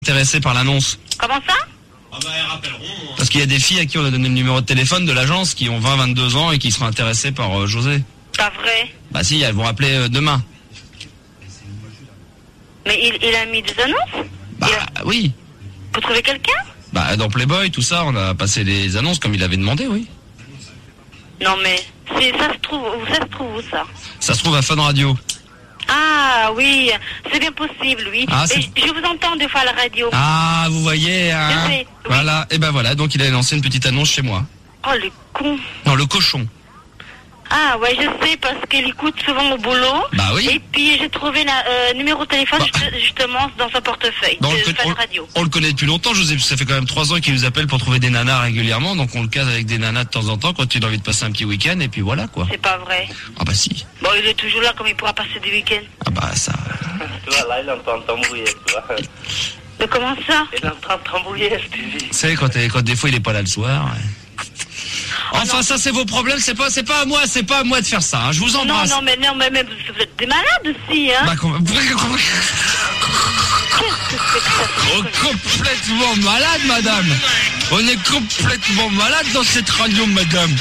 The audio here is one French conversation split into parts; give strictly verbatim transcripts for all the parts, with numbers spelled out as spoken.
Intéressé par l'annonce. Comment ça? Ah bah elles rappelleront. Hein. Parce qu'il y a des filles à qui on a donné le numéro de téléphone de l'agence qui ont vingt à vingt-deux ans et qui seront intéressées par euh, José. Pas vrai. Bah si, elles vont rappeler euh, demain. Mais il, il a mis des annonces? Bah a... oui. Pour trouver quelqu'un? Bah dans Playboy, tout ça, on a passé les annonces comme il avait demandé, oui. Non mais, c'est, ça se trouve, ça se trouve où ça? Ça se trouve à Fun Radio. Ah oui, c'est bien possible, oui. Ah, Et je vous entends des fois à la radio. Ah, vous voyez, hein. Je sais, oui. Voilà, et ben voilà, donc il a lancé une petite annonce chez moi. Oh le con. Non, le cochon. Ah ouais, je sais, parce qu'il écoute souvent au boulot. Bah oui. Et puis j'ai trouvé le euh, numéro de téléphone bah. justement dans son portefeuille Bah, on, de le Fun on, Radio. on le connaît depuis longtemps, José, ça fait quand même trois ans qu'il nous appelle pour trouver des nanas régulièrement, donc on le case avec des nanas de temps en temps quand il a envie de passer un petit week-end, et puis voilà quoi. C'est pas vrai. Ah bah si. Bon, il est toujours là, comme il pourra passer des week-ends. Ah bah ça... Tu vois, là, il est en train de t'embrouiller, tu vois. Mais comment ça? Il est en train de t'embrouiller, je te dis. Tu sais, quand, quand des fois il est pas là le soir... Ouais. Enfin, oh ça c'est vos problèmes, c'est pas, c'est pas à moi, c'est pas à moi de faire ça. Hein. Je vous embrasse. Non, non, mais non, mais, mais vous êtes des malades aussi, hein. Bah, com- oh, complètement malade, madame. On est complètement malade dans cette radio, madame.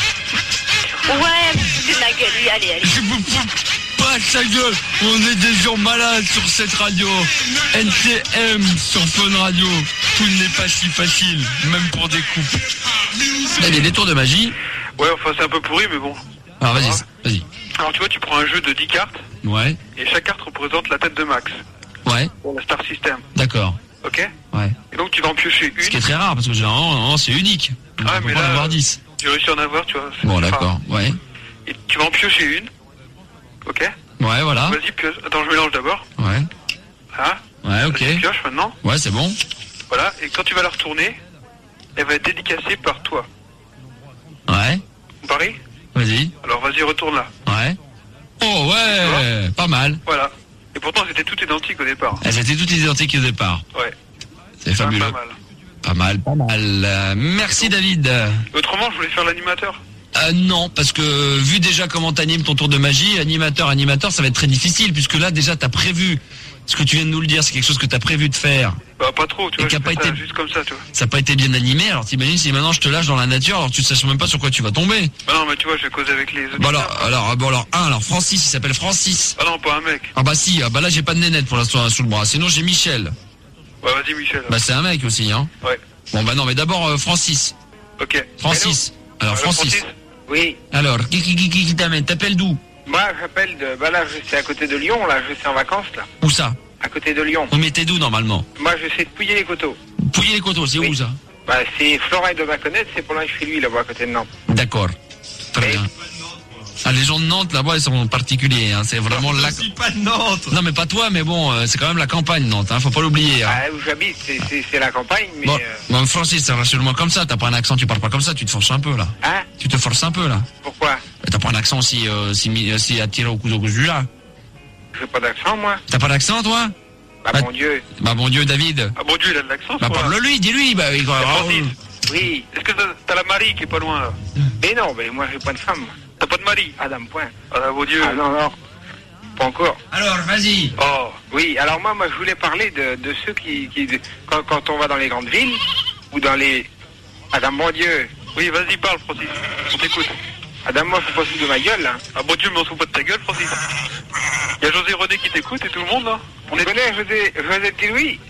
Ouais, c'est ma gueule, oui, allez, allez. Je vous pas sa gueule. On est des gens malades sur cette radio. N T M sur Fun Radio. Tout n'est pas si facile, même pour des couples. Là, il y a des tours de magie. Ouais, enfin c'est un peu pourri, mais bon. Alors vas-y, vas-y. Alors tu vois, tu prends un jeu de dix cartes. Ouais. Et chaque carte représente la tête de Max. Ouais. Pour la Star System. D'accord. Ok. Ouais. Et donc tu vas en piocher une. Ce qui est très rare, parce que généralement, c'est unique. Donc, ah, on peut mais pas là, en avoir dix. J'ai réussi à en avoir, tu vois. Bon, d'accord, ouais. Et tu vas en piocher une. Ok. Ouais, voilà. Vas-y, pioche. Attends, je mélange d'abord. Ouais. Hein. Ouais, ok. Tu pioches maintenant. Ouais, c'est bon. Voilà, et quand tu vas la retourner, elle va être dédicacée par toi. Ouais. Pareil. Vas-y. Alors vas-y, retourne là. Ouais. Oh ouais, pas mal. Voilà. Et pourtant, elles étaient toutes identiques au départ. Elles étaient toutes identiques au départ. Ouais. C'est fabuleux. Pas mal. Pas mal, pas mal. Euh, merci David. Autrement, je voulais faire l'animateur. Euh, non, parce que vu déjà comment t'animes ton tour de magie, animateur, animateur, ça va être très difficile, puisque là déjà t'as prévu, ce que tu viens de nous le dire, c'est quelque chose que t'as prévu de faire. Bah pas trop, tu vois, qui a pas été juste comme ça, tu vois. Ça n'a pas été bien animé, alors t'imagines si maintenant je te lâche dans la nature, alors tu ne sais même pas sur quoi tu vas tomber. Bah non, mais tu vois, je vais causer avec les autres. Bon alors, alors, bon alors, un, alors Francis, il s'appelle Francis. Ah non, pas un mec. Ah bah si, ah bah là j'ai pas de nénette pour l'instant sous le bras, sinon j'ai Michel. Bah vas-y Michel. Bah c'est un mec aussi, hein. Ouais. Bon bah non, mais d'abord euh, Francis. Ok. Francis. Alors euh, Francis. Francis. Oui. Alors, qui qui qui qui, qui t'amène? T'appelles d'où? Moi, j'appelle de... Bah là, je suis à côté de Lyon, là, je suis en vacances, là. Où ça? À côté de Lyon. On mettait d'où normalement? Moi, je sais de pouiller les coteaux. Pouiller les coteaux, c'est oui. où ça? Bah, c'est Floret de Baconnette, c'est pour là chez lui, là-bas, à côté de Nantes. D'accord. Très Mais... bien. Ah, les gens de Nantes, là-bas, ils sont particuliers, hein. C'est vraiment non, la... Je suis pas de Nantes. Non, mais pas toi, mais bon, euh, c'est quand même la campagne, Nantes, hein. Faut pas l'oublier, hein. Ah, où j'habite, c'est, c'est, c'est la campagne, mais... Bon, euh... bon Francis, c'est rassure-moi comme ça, t'as pas un accent, tu parles pas comme ça, tu te forces un peu, là. Hein? Tu te forces un peu, là. Pourquoi? T'as pas un accent aussi, euh, si, si attiré au couteau que celui-là. J'ai pas d'accent, moi. T'as pas d'accent, toi? Bah, bah, bon Dieu. Bah, bon Dieu, David. Ah bon Dieu, il a de l'accent, Bah, parle-lui, dis-lui, bah, il... Francis. Oui. Est-ce que t'as, t'as la Marie qui est pas loin, là? Mais non, mais moi, j'ai pas de femme. T'as pas de mari? Ah, dame, point. Ah bon Dieu. Ah, non, non. Pas encore. Alors, vas-y. Oh, oui, alors moi, moi, je voulais parler de, de ceux qui... qui de, quand, quand on va dans les grandes villes, ou dans les... Ah, dame, mon Dieu. Oui, vas-y, parle, Francis. On t'écoute. Ah, dame, moi, faut pas se foutre de ma gueule, là. Ah bon Dieu, mais on se fout pas de ta gueule, Francis. Il y a José René qui t'écoute et tout le monde, là. On est connaît José, José petit Louis.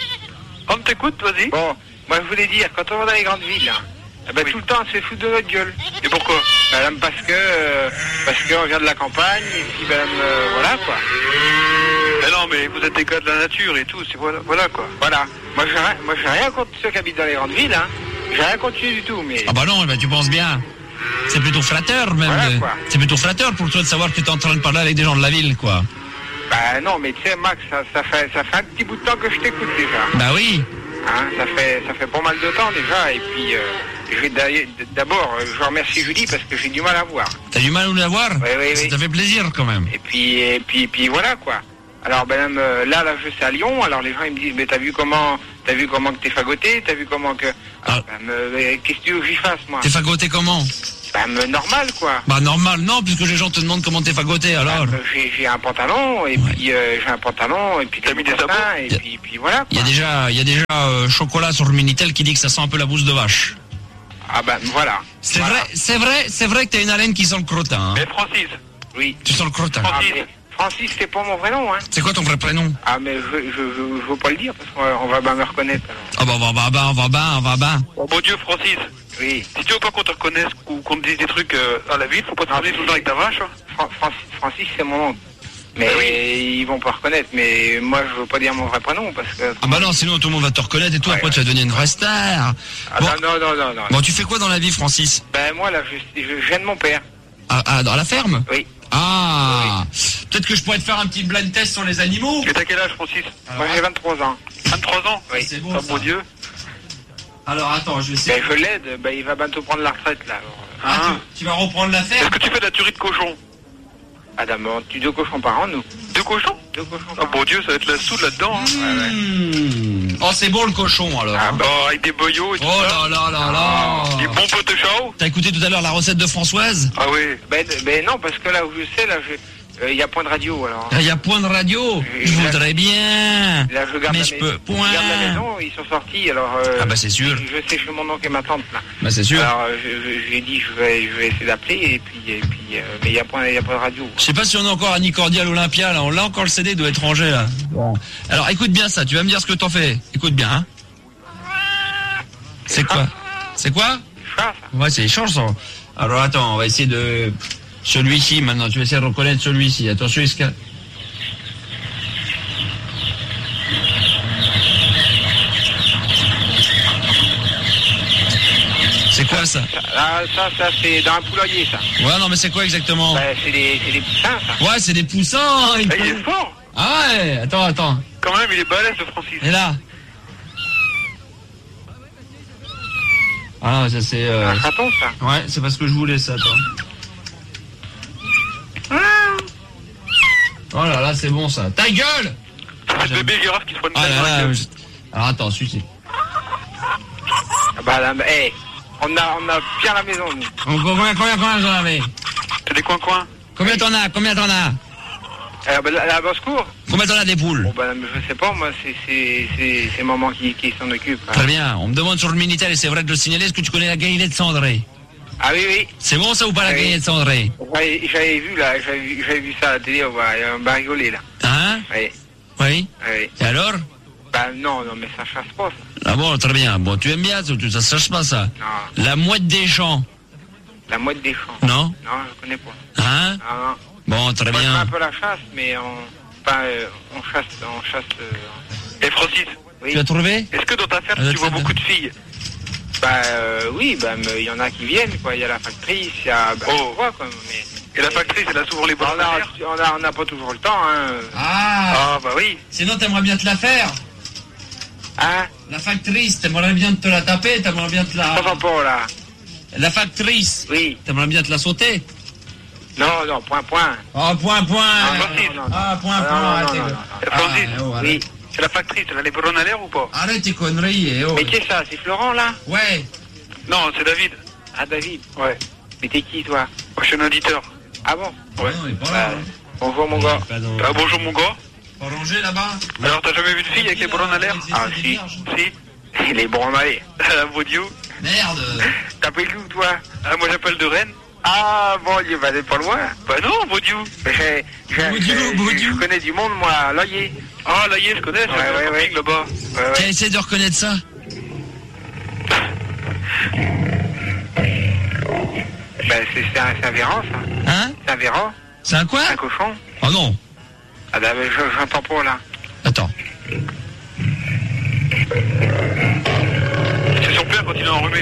On t'écoute, vas-y. Bon, moi, je voulais dire, quand on va dans les grandes villes, là, eh ben, oui. tout le temps, on se fait foutre de notre gueule. Et pourquoi? Madame, parce que... Euh, parce qu'on vient de la campagne, et puis, madame, euh, voilà, quoi. Mais non, mais vous êtes des gars de la nature et tout, c'est voilà, voilà, quoi. Voilà. Moi, j'ai rien, moi, j'ai rien contre ceux qui habitent dans les grandes villes, hein. J'ai rien contre eux du tout, mais... Ah bah non, bah, tu penses bien. C'est plutôt flatteur, même. Voilà, de... quoi. C'est plutôt flatteur pour toi de savoir que tu es en train de parler avec des gens de la ville, quoi. Bah non, mais tu sais, Max, ça, ça, fait, ça fait un petit bout de temps que je t'écoute, déjà. Bah oui. Hein, ça fait, ça fait pas mal de temps, déjà, et puis... Euh, je vais d'abord, je remercie Julie parce que j'ai du mal à voir. T'as du mal à nous la voir? Oui, oui, Ça oui. t'a fait plaisir, quand même. Et puis, et puis, puis voilà, quoi. Alors, ben, euh, là, là, je suis à Lyon, alors les gens, ils me disent, mais t'as vu comment, t'as vu comment que t'es fagoté, t'as vu comment que... Ah. Ben, euh, qu'est-ce que tu veux que j'y fasse, moi? T'es fagoté comment? Bah, me- normal, quoi. Bah normal, non, puisque les gens te demandent comment t'es fagoté, alors. Bah, j'ai, j'ai un pantalon, et Ouais. puis euh, j'ai un pantalon, et puis T'as mis des mocassins, sabots et Y a- puis, puis voilà, Il y a quoi. déjà, il y a déjà euh, chocolat sur le Minitel qui dit que ça sent un peu la bouse de vache. Ah bah, voilà. C'est Voilà. vrai, c'est vrai, c'est vrai que t'as une haleine qui sent le crottin. Hein. Mais Francis, Oui. Tu sens le crottin. Ah, Francis. mais Francis, c'est pas mon vrai nom, hein. C'est quoi ton vrai prénom? Ah, mais je, je, je, je veux pas le dire, parce qu'on va, on va bien me reconnaître, alors. Ah bah on va bas, on va bas, on va bas. oh mon Dieu, Francis, Oui. si tu veux pas qu'on te reconnaisse ou qu'on te dise des trucs euh, à la ville, faut pas te promener tout le temps avec ta vache. hein. Fran- Francis, Francis, c'est mon oncle. Mais Ah oui. ils vont pas reconnaître, mais moi, je veux pas dire mon vrai prénom, parce que... Ah bah non, sinon tout le monde va te reconnaître et toi, Ouais, après ouais. tu vas devenir une vraie star. Ah, Bon, non, non, non, non. bon, tu fais quoi dans la vie, Francis? Ben, moi, là, je, je, je viens de mon père. Ah, ah, dans la ferme? Oui. Ah, peut-être que je pourrais te faire un petit blind test sur les animaux. Et t'as quel âge, Francis Moi, j'ai vingt-trois ans. vingt-trois ans Oui. C'est bon, Oh ça. mon Dieu. Alors attends, je vais Ben, essayer. je l'aide, ben, il va bientôt prendre la retraite, là. alors. Ah, Hein tu, tu vas reprendre la Est-ce ferme? que tu fais de la tuerie de cochon Adam, on tue deux cochons par an, nous. Deux cochons Deux cochons Oh par an. mon Dieu, ça va être la soude là-dedans. hein. Mmh. Oh, c'est bon le cochon alors. Ah, hein. bah, Oh, avec des boyaux et tout Oh ça. là là là là. Des bons potes de chao. T'as écouté tout à l'heure la recette de Françoise? Ah oui. Ben, ben non, parce que là où je sais, là, il y a point de radio, alors. Il y a point de radio. Et Je là- voudrais bien. Là, je garde Mais la je mais- peux. je garde la Point. maison, ils sont sortis, alors... euh, Ah bah c'est sûr. Je sais chez mon oncle et ma tante, là. Bah c'est sûr. Alors, euh, je- je- j'ai dit, je vais, je vais essayer d'appeler, et puis, et puis euh, mais il n'y a, point- il y a pas de radio. Je sais pas si on a encore Annie Cordial Olympia là. On l'a encore le C D, doit être rangé là. Bon. Alors écoute bien ça. Tu vas me dire ce que t'en fais. Écoute bien. Hein. C'est quoi? C'est quoi? Ça, ça. Ouais, c'est les chansons. Alors attends, on va essayer de... Celui-ci, maintenant, tu vas essayer de reconnaître celui-ci. Attention, est-ce que... C'est quoi ça? Ah, ça, ça, c'est dans un poulailler, ça. Ouais, non, mais c'est quoi exactement? Bah, c'est des, c'est des poussins, ça. Ouais, c'est des poussins. il Eh, il peut- est fort. Ah ouais, attends, attends. Quand même, il est balèze, le Francis. Et là? Ah, ça c'est... euh, Un raton, ça. Ouais, c'est parce que je voulais ça, toi. Oh là là, c'est bon ça. Ta gueule! C'est le bébé girafe qui se prend une Ah balle là dans la là, gueule. je- alors attends, celui-ci. Ah, bah, là, eh, on a, on a bien la maison, nous. Combien, combien, combien j'en avais? T'as des coins-coins. Combien t'en as? Combien t'en as? Ah, bah, la, la basse-cour. Combien t'en as des poules? Bon, bah, mais je sais pas, moi, c'est, c'est, c'est, c'est maman qui, qui s'en occupe. hein. Très bien, on me demande sur le Minitel, et c'est vrai de le signaler, est-ce que tu connais la galette cendrée? Ah oui, oui. C'est bon ça ou pas la Oui. galette cendrée? J'avais, j'avais vu, là, j'avais vu, j'avais vu ça à la télé, on va, on va rigoler, là. Hein? Oui, Oui? oui. Et alors? Bah, non, non, mais ça chasse pas, ça. Ah bon, très bien. Bon, tu aimes bien, ça, ça se cherche pas ça. Non, La mouette des champs, la mouette des champs. non? Non, je connais pas. Hein? Ah, non. Bon, très Moi, je fais un bien. peu la chasse, mais on, pas, euh, on chasse, on chasse, euh, Et Francis, oui. Tu as trouvé? est-ce que dans ta ferme, Euh, tu vois ça- beaucoup de filles? Bah, euh, oui, bah, mais il y en a qui viennent, quoi. Il y a la factrice, il y a, bah, Oh. on voit, quoi, mais... Et la factrice, elle a souvent les bonnes On a, manières. on a, on n'a pas toujours le temps, hein. Ah! Ah bah oui. Sinon, t'aimerais bien te la faire? Hein? La factrice, t'aimerais bien te la taper, t'aimerais bien te Je la... t'entends pas, là. La factrice, Oui. t'aimerais bien te la sauter? Non, non, point, point. Oh, point, point! Ah, Francis. non, non, non. Ah, point, Ah, point, non, non, arrêtez. non, non, non. Et Francis, Ah, oh, Oui. arrête. c'est la factrice, elle a les bonnes à l'air ou pas? Arrête tes conneries, eh, oh. Mais qui est ça? C'est Florent, là? Ouais. Non, c'est David. Ah, David. Ouais. Mais t'es qui, toi? Moi, je suis un auditeur. Ah bon? Ouais. Non, il est pas Bah, là. bonjour, mon gars. Pas dans... Ah bonjour mon gars. Pas rangé là-bas? Alors t'as jamais vu de fille avec les bonnes à l'air? Ah, si. Si. Il est bon, allez. La Baudieu. Merde. T'appelles où, toi? Ah moi j'appelle de Rennes. Ah, bon, il va aller pas loin. Bah non, Baudieu. Mais j'ai, j'ai, Baudieu, j'ai- Baudieu. je connais du monde, moi, à Loyer. Ah là y est, je connais, c'est Ouais, un ouais, camping ouais. là-bas. Ouais, ouais. Tiens, essaie de reconnaître ça. Ben, c'est, c'est un, c'est un véran, ça. Hein? C'est un véran? C'est un quoi? Un cochon? Oh non. Ah, ben, je, j'entends pas, là. Attends. C'est son père quand il est enrhumé.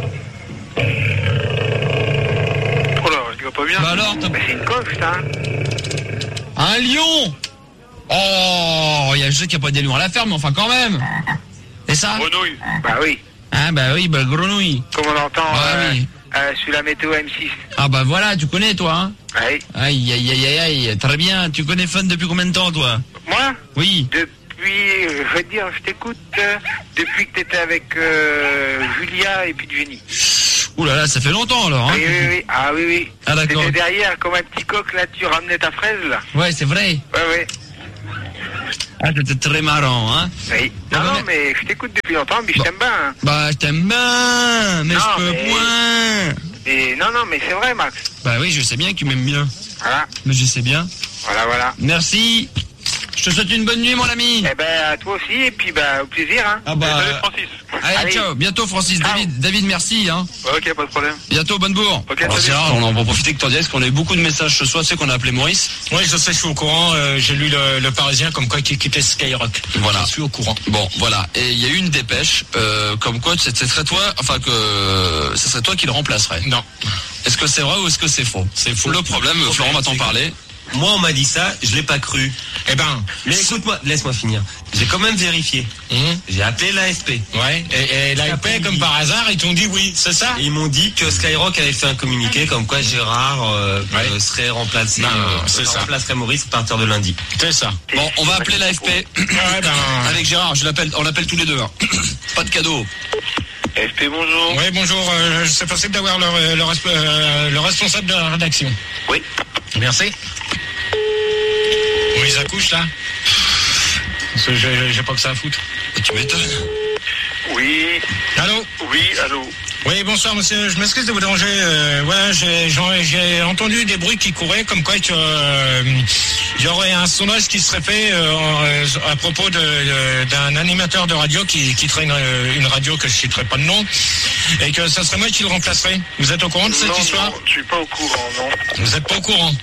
Oh là, je lui vois pas bien. Bah alors, t'as... Ben, c'est une coche, ça. Un lion. Oh, il y a, je sais qu'il n'y a pas des lions à la ferme, mais enfin quand même. Et ça? Grenouille. Bah oui. Ah bah oui, bah grenouille. Comme on entend Ouais, euh, oui. euh, sur la météo M six. Ah bah voilà, tu connais toi, hein? Oui. Aïe, aïe, aïe, aïe, aïe, très bien. Tu connais Fun depuis combien de temps, toi? Moi, Oui. depuis, euh, je veux dire, je t'écoute euh, depuis que t'étais avec euh, Julia et puis Jenny. Ouh là là, ça fait longtemps alors. Hein. Oui, oui, oui. Ah oui, oui. Ah d'accord. T'étais derrière comme un petit coq, là, tu ramenais ta fraise, là. Ouais, c'est vrai. Ouais, ouais. Ah, c'était très marrant, hein. Oui. Non, Ah, non, mais- mais je t'écoute depuis longtemps, mais je Bon. t'aime bien. Hein. Bah, je t'aime bien, mais Non, je peux mais- moins. Et non, non, mais c'est vrai, Max. Bah oui, je sais bien que tu m'aimes bien. Voilà, Mais je sais bien. voilà, voilà. Merci. Je te souhaite une bonne nuit, mon ami. Eh ben, à toi aussi, et puis, bah, au plaisir, hein. Ah bah. Salut Francis. Allez, Allez. ciao. Bientôt, Francis. Ciao. David, David, merci, hein. Ok, pas de problème. Bientôt, bonne bourre. Ok, Alors, salut. c'est rare, on en va profiter que t'en dises, parce qu'on a eu beaucoup de messages ce soir. Tu sais qu'on a appelé Maurice. Oui, je sais, je suis au courant. euh, j'ai lu le, le Parisien comme quoi qui quittait Skyrock. Voilà. Je suis au courant. Bon, voilà. Et il y a eu une dépêche, euh, comme quoi ce serait toi, enfin que ce serait toi qui le remplacerait. Non. Est-ce que c'est vrai ou est-ce que c'est faux? C'est faux. Le problème, Le Florent va problème, t'en c'est parler. Moi, on m'a dit ça, je l'ai pas cru. Eh ben. Mais écoute-moi, laisse-moi finir. J'ai quand même vérifié. hum, J'ai appelé l'A F P. ouais. Et, et l'A F P, comme par hasard, ils t'ont dit oui, c'est ça? Et ils m'ont dit que Skyrock avait fait un communiqué comme quoi Gérard euh, Ouais. euh, serait remplacé, Ben, euh, c'est ça. remplacerait Maurice à partir de lundi. C'est ça. Bon, on va appeler l'A F P. Ouais, ben. Avec Gérard, je l'appelle, on l'appelle tous les deux. hein. Pas de cadeau. F P, bonjour. Oui, bonjour. Euh, c'est possible d'avoir le, le, resp- euh, le responsable de la rédaction. Oui. Merci. Où ils accouchent là? Parce que j'ai, j'ai pas que ça à foutre. Tu m'étonnes. Oui. Allô? Oui, allô. Oui, bonsoir monsieur, je m'excuse de vous déranger. Euh, voilà, j'ai, j'en- j'ai entendu des bruits qui couraient comme quoi que, euh, il y aurait un sondage qui serait fait euh, en- à propos de, de- d'un animateur de radio qui quitterait une, une radio que je citerai pas de nom et que ça serait moi qui le remplacerai. Vous êtes au courant de cette non, histoire? non, je suis pas au courant, non. Vous êtes pas au courant?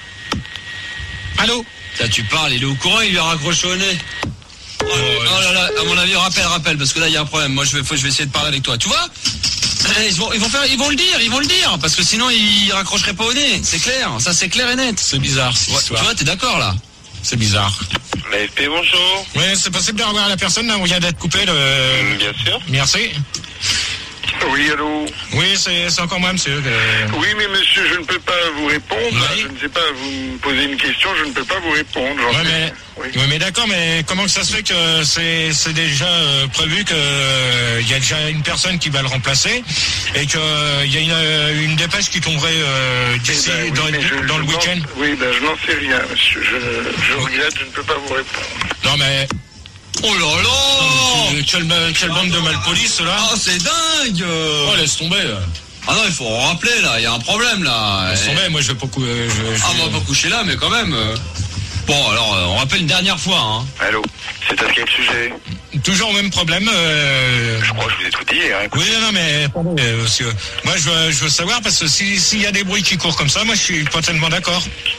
Allô? Là, tu parles, il est au courant, il lui a raccroché au nez. Oh, oh là là, à mon avis, rappelle, rappelle, parce que là, il y a un problème. Moi, je vais, faut- je vais essayer de parler avec toi. Tu vois? Ils vont, ils vont faire, ils vont le dire, ils vont le dire, parce que sinon, ils raccrocheraient pas au nez. C'est clair, ça c'est clair et net. C'est bizarre cette Ouais, tu histoire. vois, t'es d'accord là? C'est bizarre. La F P, bonjour. Oui, c'est possible de revoir la personne là où vient d'être coupé le... Mm, Bien sûr. Merci. Oui, allô. Oui, c'est, c'est encore moi, monsieur. euh, Oui, mais monsieur, je ne peux pas vous répondre. Oui. Je ne sais pas, vous me posez une question, je ne peux pas vous répondre. j'en Ouais, sais- mais, Oui. ouais, mais d'accord, mais comment que ça se fait que c'est, c'est déjà euh, prévu que euh, il y a déjà une personne qui va le remplacer et que euh, il y a une, euh, une dépêche qui tomberait euh, Eh d'ici ben, oui, dans, mais je- dans le je n'en- week-end? Oui, ben, je n'en sais rien, monsieur. Je, je regrette, je ne peux pas vous répondre. Non mais Oh là là! euh, quelle, quelle bande de malpolis ceux-là. Ah, c'est dingue! Oh, laisse tomber. euh. Ah non, il faut rappeler là, il y a un problème là. Laisse Et- tomber, moi je vais pas cou- euh, je, je- Ah, on va pas coucher là, mais quand même. euh. Bon, alors, euh, on rappelle une dernière fois, hein. Allô. C'est à quel sujet? Toujours le même problème. euh, Je crois que je vous ai tout dit. Hein. Oui, non, non, mais attendez, euh, monsieur. Moi, je veux, je veux savoir parce que si- s'il y a des bruits qui courent comme ça, moi, je suis pas tellement d'accord.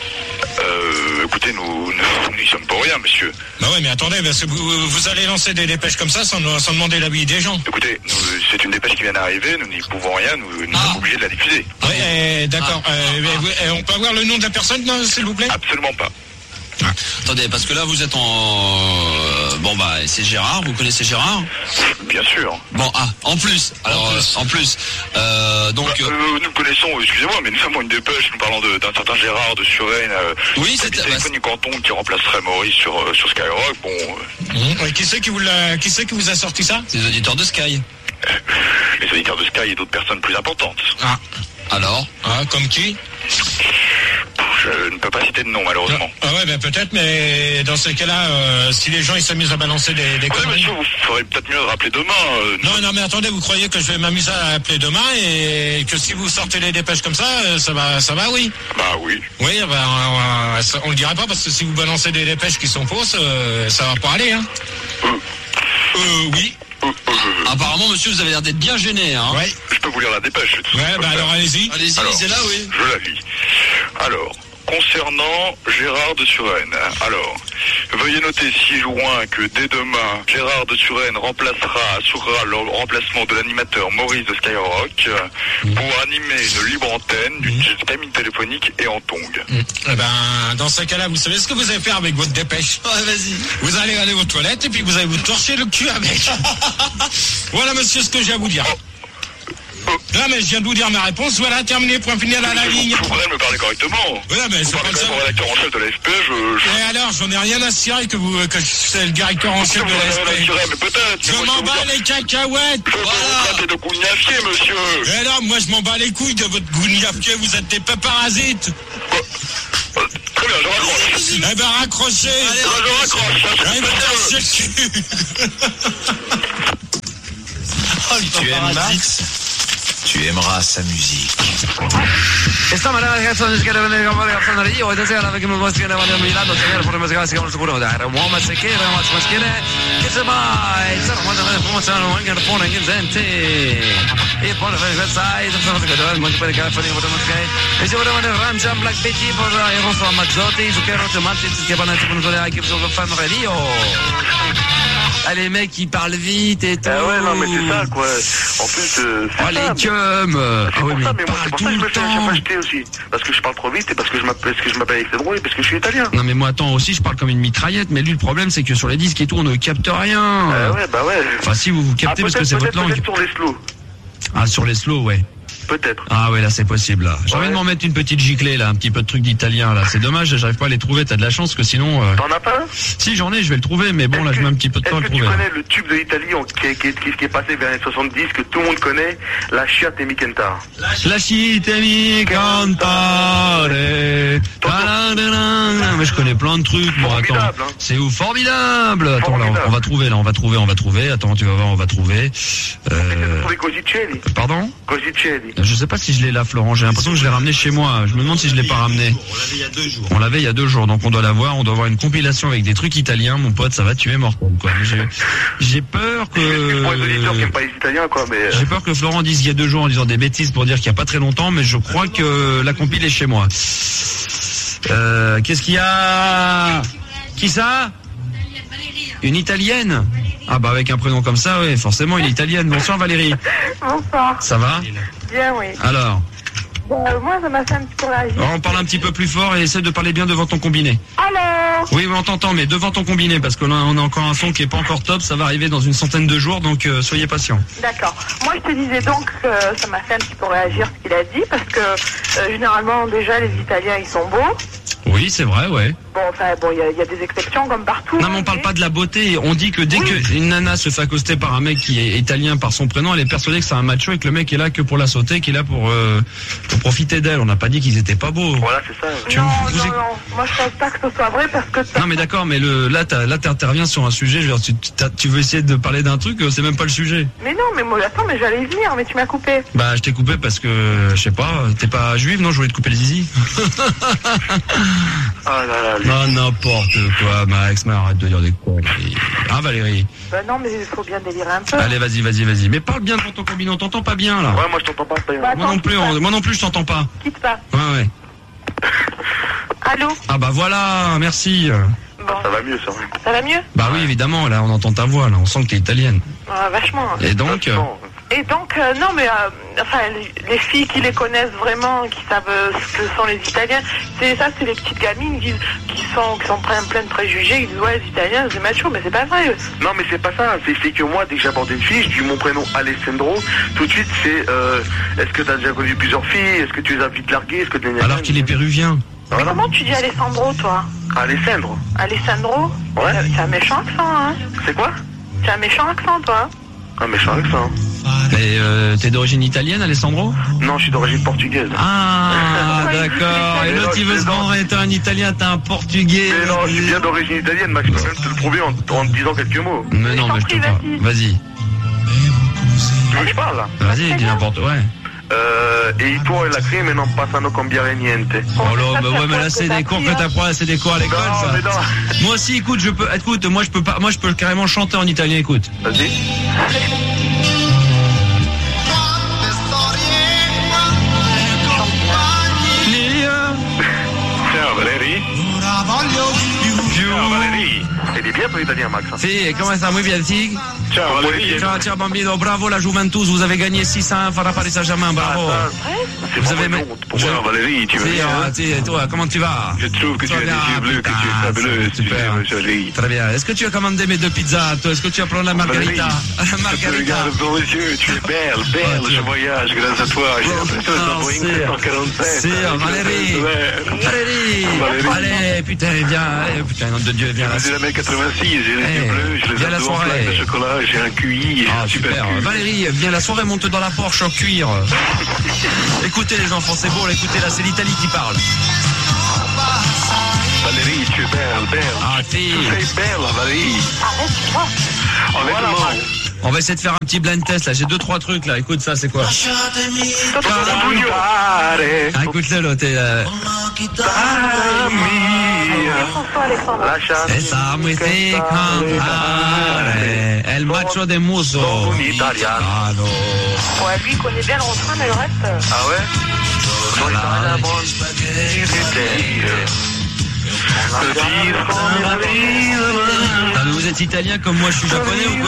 Euh, écoutez, nous, nous n'y sommes pour rien, monsieur. Bah ouais, mais attendez, parce que vous, vous allez lancer des dépêches comme ça sans, sans demander l'avis des gens. Écoutez, nous, c'est une dépêche qui vient d'arriver, nous n'y pouvons rien, nous, nous Ah. sommes obligés de la diffuser. Oui, eh, d'accord. Ah, Euh, ah, mais ah. vous- eh, on peut avoir le nom de la personne, non, s'il vous plaît? Absolument pas. Attendez, parce que là, vous êtes en... euh, Bon, bah, c'est Gérard, vous connaissez Gérard? Bien sûr. Bon, ah, en plus. Alors, euh, en plus. Euh, donc... Bah, euh, euh, nous connaissons, excusez-moi, mais nous avons une dépêche, nous parlons de- d'un certain Gérard de Suresnes, euh, Oui, c'est- habité bah, du canton qui remplacerait Maurice sur, euh, sur Skyrock. Bon, euh, Mhm. Oui, qui c'est qui vous l'a, qui c'est qui vous a sorti ça? c'est les auditeurs de Sky. les auditeurs de Sky et d'autres personnes plus importantes. Ah. Alors? Ah, comme qui? Je ne peux pas citer de nom, malheureusement. Ah ouais, ben peut-être, mais dans ces cas-là, euh, si les gens ils s'amusent à balancer des, des Ah, conneries. monsieur, vous ferez peut-être mieux de rappeler demain. euh, Non, non, mais attendez, vous croyez que je vais m'amuser à appeler demain et que si vous sortez les dépêches comme ça, euh, ça va, ça va, oui. Bah oui. Oui, ben, on, on, ça- on le dira pas parce que si vous balancez des dépêches qui sont fausses, euh, ça va pas aller, hein. Euh, Euh, oui. euh, euh, Apparemment, monsieur, vous avez l'air d'être bien gêné, hein. Ouais. je peux vous lire la dépêche. tout Ouais, ça, bah comme ça. alors allez-y. Allez-y, Alors, lisez là, oui. Je la lis. Alors, concernant Gérard de Suresnes, alors, veuillez noter six juin que dès demain, Gérard de Suresnes remplacera, assurera le remplacement de l'animateur Maurice de Skyrock euh, pour animer une libre antenne d'une cabine téléphonique et en tongs. Eh ben, dans ce cas-là, vous savez ce que vous allez faire avec votre dépêche? Ouais, vas-y. Vous allez aller aux toilettes et puis vous allez vous torcher le cul avec. Voilà, monsieur, ce que j'ai à vous dire. Non, mais je viens de vous dire ma réponse. Voilà, terminé, point final à la ligne. Vous pourrez me parler correctement. Voilà, mais Vous c'est parlez comme ça. comme rédacteur en chef de l'A S P, je... je... Et alors, j'en ai rien à cirer que vous, que c'est le directeur en chef de Vous l'A S avez rien à P. cirer, mais peut-être. Je mais moi, m'en vous bats dire- les cacahuètes. Je peux vous Voilà. traiter de gougnafier, monsieur. Et alors, moi, je m'en bats les couilles de votre gougnafier. Vous êtes des peu parasites. Euh, Très bien, je raccroche. Eh ben, raccrochez. Je raccroche. Allez, vous cherchez le cul. Tu aimes Max? Tu aimeras sa musique. E stiamo alla canzone che deve venire con la canzone io e stasera perché mi posso chiedere a Milano se era per musica si chiama sicuro da era uomo se che era ma schiere che se vai sarà ma da promozione anche il phone in gente e poi per questa e sono che dove molto per che fare con musica e si vorrà vedere Ramja Black Betty per il rosso Mazzotti su che rosso Mazzotti si chiamano con le anche su fan radio. Ah, les mecs qui parlent vite et tout. Ah ouais, non, mais c'est ça, quoi. En plus, euh, c'est Oh, ça. les mais- cums. C'est Ah pour oui, mais ça, ils mais moi, c'est parlent pour tout ça que je le me fais à chaque temps. fois jeter aussi. Parce que je parle trop vite et parce que je m'appelle, parce que je m'appelle Alexandro et parce que je suis italien. Non mais moi attends aussi je parle comme une mitraillette mais lui le problème c'est que sur les disques et tout on ne capte rien. Ah ouais, bah ouais. Enfin si vous vous captez Ah, parce que peut-être, c'est votre peut-être, langue. peut-être sur les slows. Ah sur les slows ouais. Peut-être. Ah ouais là c'est possible là. J'ai Ouais. envie de m'en mettre une petite giclée là, un petit peu de truc d'italien là. C'est dommage j'arrive pas à les trouver, t'as de la chance que sinon... Euh... T'en as pas un? Si j'en ai je vais le trouver mais bon là je mets un petit peu de temps à Est-ce le que tu trouver. connais le tube de l'Italie en- qui, est- qui, est- qui, qui est passé vers les soixante-dix, que tout le monde connaît, La Chiatte et Mikentar? Lasciatemi cantare. Ta-da-da-da. Mais je connais plein de trucs. Bon, attends. Formidable, hein. C'est où formidable. Attends, là, on, Formidable. on va trouver, là, on va trouver, on va trouver. Attends, tu vas voir, on va trouver. Euh... Trouvé Cosicelli. Pardon? Cosicelli. Je sais pas si je l'ai là, Florent. J'ai l'impression que je l'ai ramené chez moi. Je me demande si je l'ai pas ramené. On l'avait il y a deux jours. On l'avait il y a deux jours, donc on doit l'avoir. On doit avoir une compilation avec des trucs italiens, mon pote. Ça va tuer mortel, quoi. J'ai, j'ai peur Pour les auditeurs qui que. n'aiment pas les Italiens, quoi, mais... euh, J'ai peur que Florent dise il y a deux jours en disant des bêtises pour dire qu'il y a pas très longtemps, mais je crois que la compile est chez moi. Euh, qu'est-ce qu'il y a? Qui ça? Une italienne? Ah bah avec un prénom comme ça, oui, forcément une italienne. Bonsoir Valérie. Bonsoir. Ça va? Bien, oui. Alors, Bon, euh, moi, ça m'a fait un petit peu réagir. on parle un petit peu plus fort et essaie de parler bien devant ton combiné. Alors, Oui, oui, on t'entend, mais devant ton combiné, parce que là, on a encore un son qui est pas encore top, ça va arriver dans une centaine de jours, donc euh, soyez patients. d'accord. Moi, je te disais donc que ça m'a fait un petit peu réagir ce qu'il a dit, parce que euh, généralement, déjà, les Italiens, ils sont beaux. Oui, c'est vrai, ouais. Bon, enfin, bon, il y, a- il y a des exceptions comme partout. Non, mais on parle pas de la beauté. On dit que dès qu'une nana se fait accoster par un mec qui est italien par son prénom, elle est persuadée que c'est un macho et que le mec est là que pour la sauter, qu'il est là pour, euh, pour profiter d'elle. On n'a pas dit qu'ils étaient pas beaux. Voilà, c'est ça. Tu- Non, vous non, éc- non. Moi, je pense pas que ce soit vrai, parce que... Non mais d'accord, mais le là t'as- là t'interviens sur un sujet. Je veux dire, tu, t'as- tu veux essayer de parler d'un truc, euh, c'est même pas le sujet. Mais non, mais moi, attends, mais j'allais y venir, mais tu m'as coupé. Bah je t'ai coupé parce que je sais pas, t'es pas juive, non? Je voulais te couper le zizi. Ah là là, les- Non, n'importe quoi, Max, mais arrête de dire des conneries. Ah Valérie, Ben non, mais il faut bien délirer un peu. allez vas-y, vas-y, vas-y. Mais parle bien devant ton combiné, on t'entend pas bien là. Ouais, moi je t'entends pas, c'est pas Bah, grave. Moi non attends, plus, quitte on- moi non plus je t'entends pas. pas. Quitte pas. Ouais ouais. Allô? Ah bah voilà, merci. Bon, Ça va mieux, ça. ouais. ça va mieux? Bah oui évidemment, là on entend ta voix, là on sent que t'es italienne. Ah, vachement. Et donc, euh, Vachement. Et donc, euh, non, mais euh, enfin, les, les filles qui les connaissent vraiment, qui savent euh, ce que sont les Italiens, c'est ça, c'est les petites gamines qui, qui sont qui sont plein, plein de préjugés, qui disent ouais, les Italiens, c'est macho, mais c'est pas vrai. Non, mais c'est pas ça. C'est c'est que moi, dès que j'aborde une fille, je dis mon prénom Alessandro. Tout de suite, c'est euh, est-ce que t'as déjà connu plusieurs filles? Est-ce que tu les as vite larguées? Est-ce que tu alors qu'il est péruvien. Mais Voilà. comment tu dis Alessandro, toi? Alessandro. Alessandro? Ouais. C'est- C'est un méchant accent, hein? C'est quoi? C'est un méchant accent, toi? Un méchant accent. Et euh, t'es d'origine italienne, Alessandro? Non, je suis d'origine portugaise. Ah Pourquoi il d'accord. dit Et ça? l'autre il veut se vendre, t'es un italien, t'es un portugais. Mais non, je suis bien d'origine italienne, Max. Je peux même te le prouver en, en te disant quelques mots. Mais non, mais je te parle. Vas-y, Tu veux que je parle là? vas-y, dis n'importe ouais. Euh, e i tuoi lacrime non passano cambiare niente. Oh là, bah ouais, mais là c'est des cours que t'apprends, là c'est des cours à l'école Non, mais ça. non. Moi aussi, écoute, je peux, écoute, moi je peux pas, moi je peux carrément chanter en italien, écoute. Vas-y. Ciao Valérie. Ciao Valérie. E di bien ton italien, Max. Si, come sta? Muy bien, si? Ciao, Valérie. Ciao, ciao bambino, bravo la Juventus, vous avez gagné six à un face à Paris Saint-Germain, bravo. Ah, c'est Vous vraiment avez une honte pour moi, Valérie, tu vas Si, bien, ah, hein? si, et toi, comment tu vas? Je trouve que tu as des bien, yeux bleus, que tu putain, es fabuleuse, tu super. sais, jolie. Très bien. Est-ce que tu as commandé mes deux pizzas, toi? Est-ce que tu as pris la margarita? Je te Margarita. regarde dans les yeux, tu es belle, belle, Ouais, tu- je voyage grâce à toi. J'ai l'impression d'être Non, en Boeing c'est- sept cent quarante-sept. c'est, avec Valérie. le vert. Valérie. Valérie. Allez, putain, viens, allez, putain, nom de Dieu, viens là. J'ai la mètre quatre-vingt-six, j'ai les Eh, yeux bleus, je les viens la ai en soirée. plaque de chocolat, j'ai un Q I, j'ai Ah, un super super. Q I. Valérie, viens la soirée, monte dans la Porsche en cuir. Écoutez les enfants, c'est beau, écoutez là, c'est l'Italie qui parle. Valérie, tu es belle, belle. Ah, Tu fille. es belle, Valérie. Arrête-toi. Honnêtement. On va essayer de faire un petit blind test là, j'ai deux trois trucs là, écoute ça, c'est quoi? Ah, écoute-le là, t'es... Euh... François Alexandre. Lasciate Esa muy te cantare, el macho de muso. Sono un italiano. Ah non. Ouais, lui, il connaît bien le refrain, mais le reste... Ah ouais? Voilà. Ah, mais vous êtes italien comme moi je suis japonais ou quoi?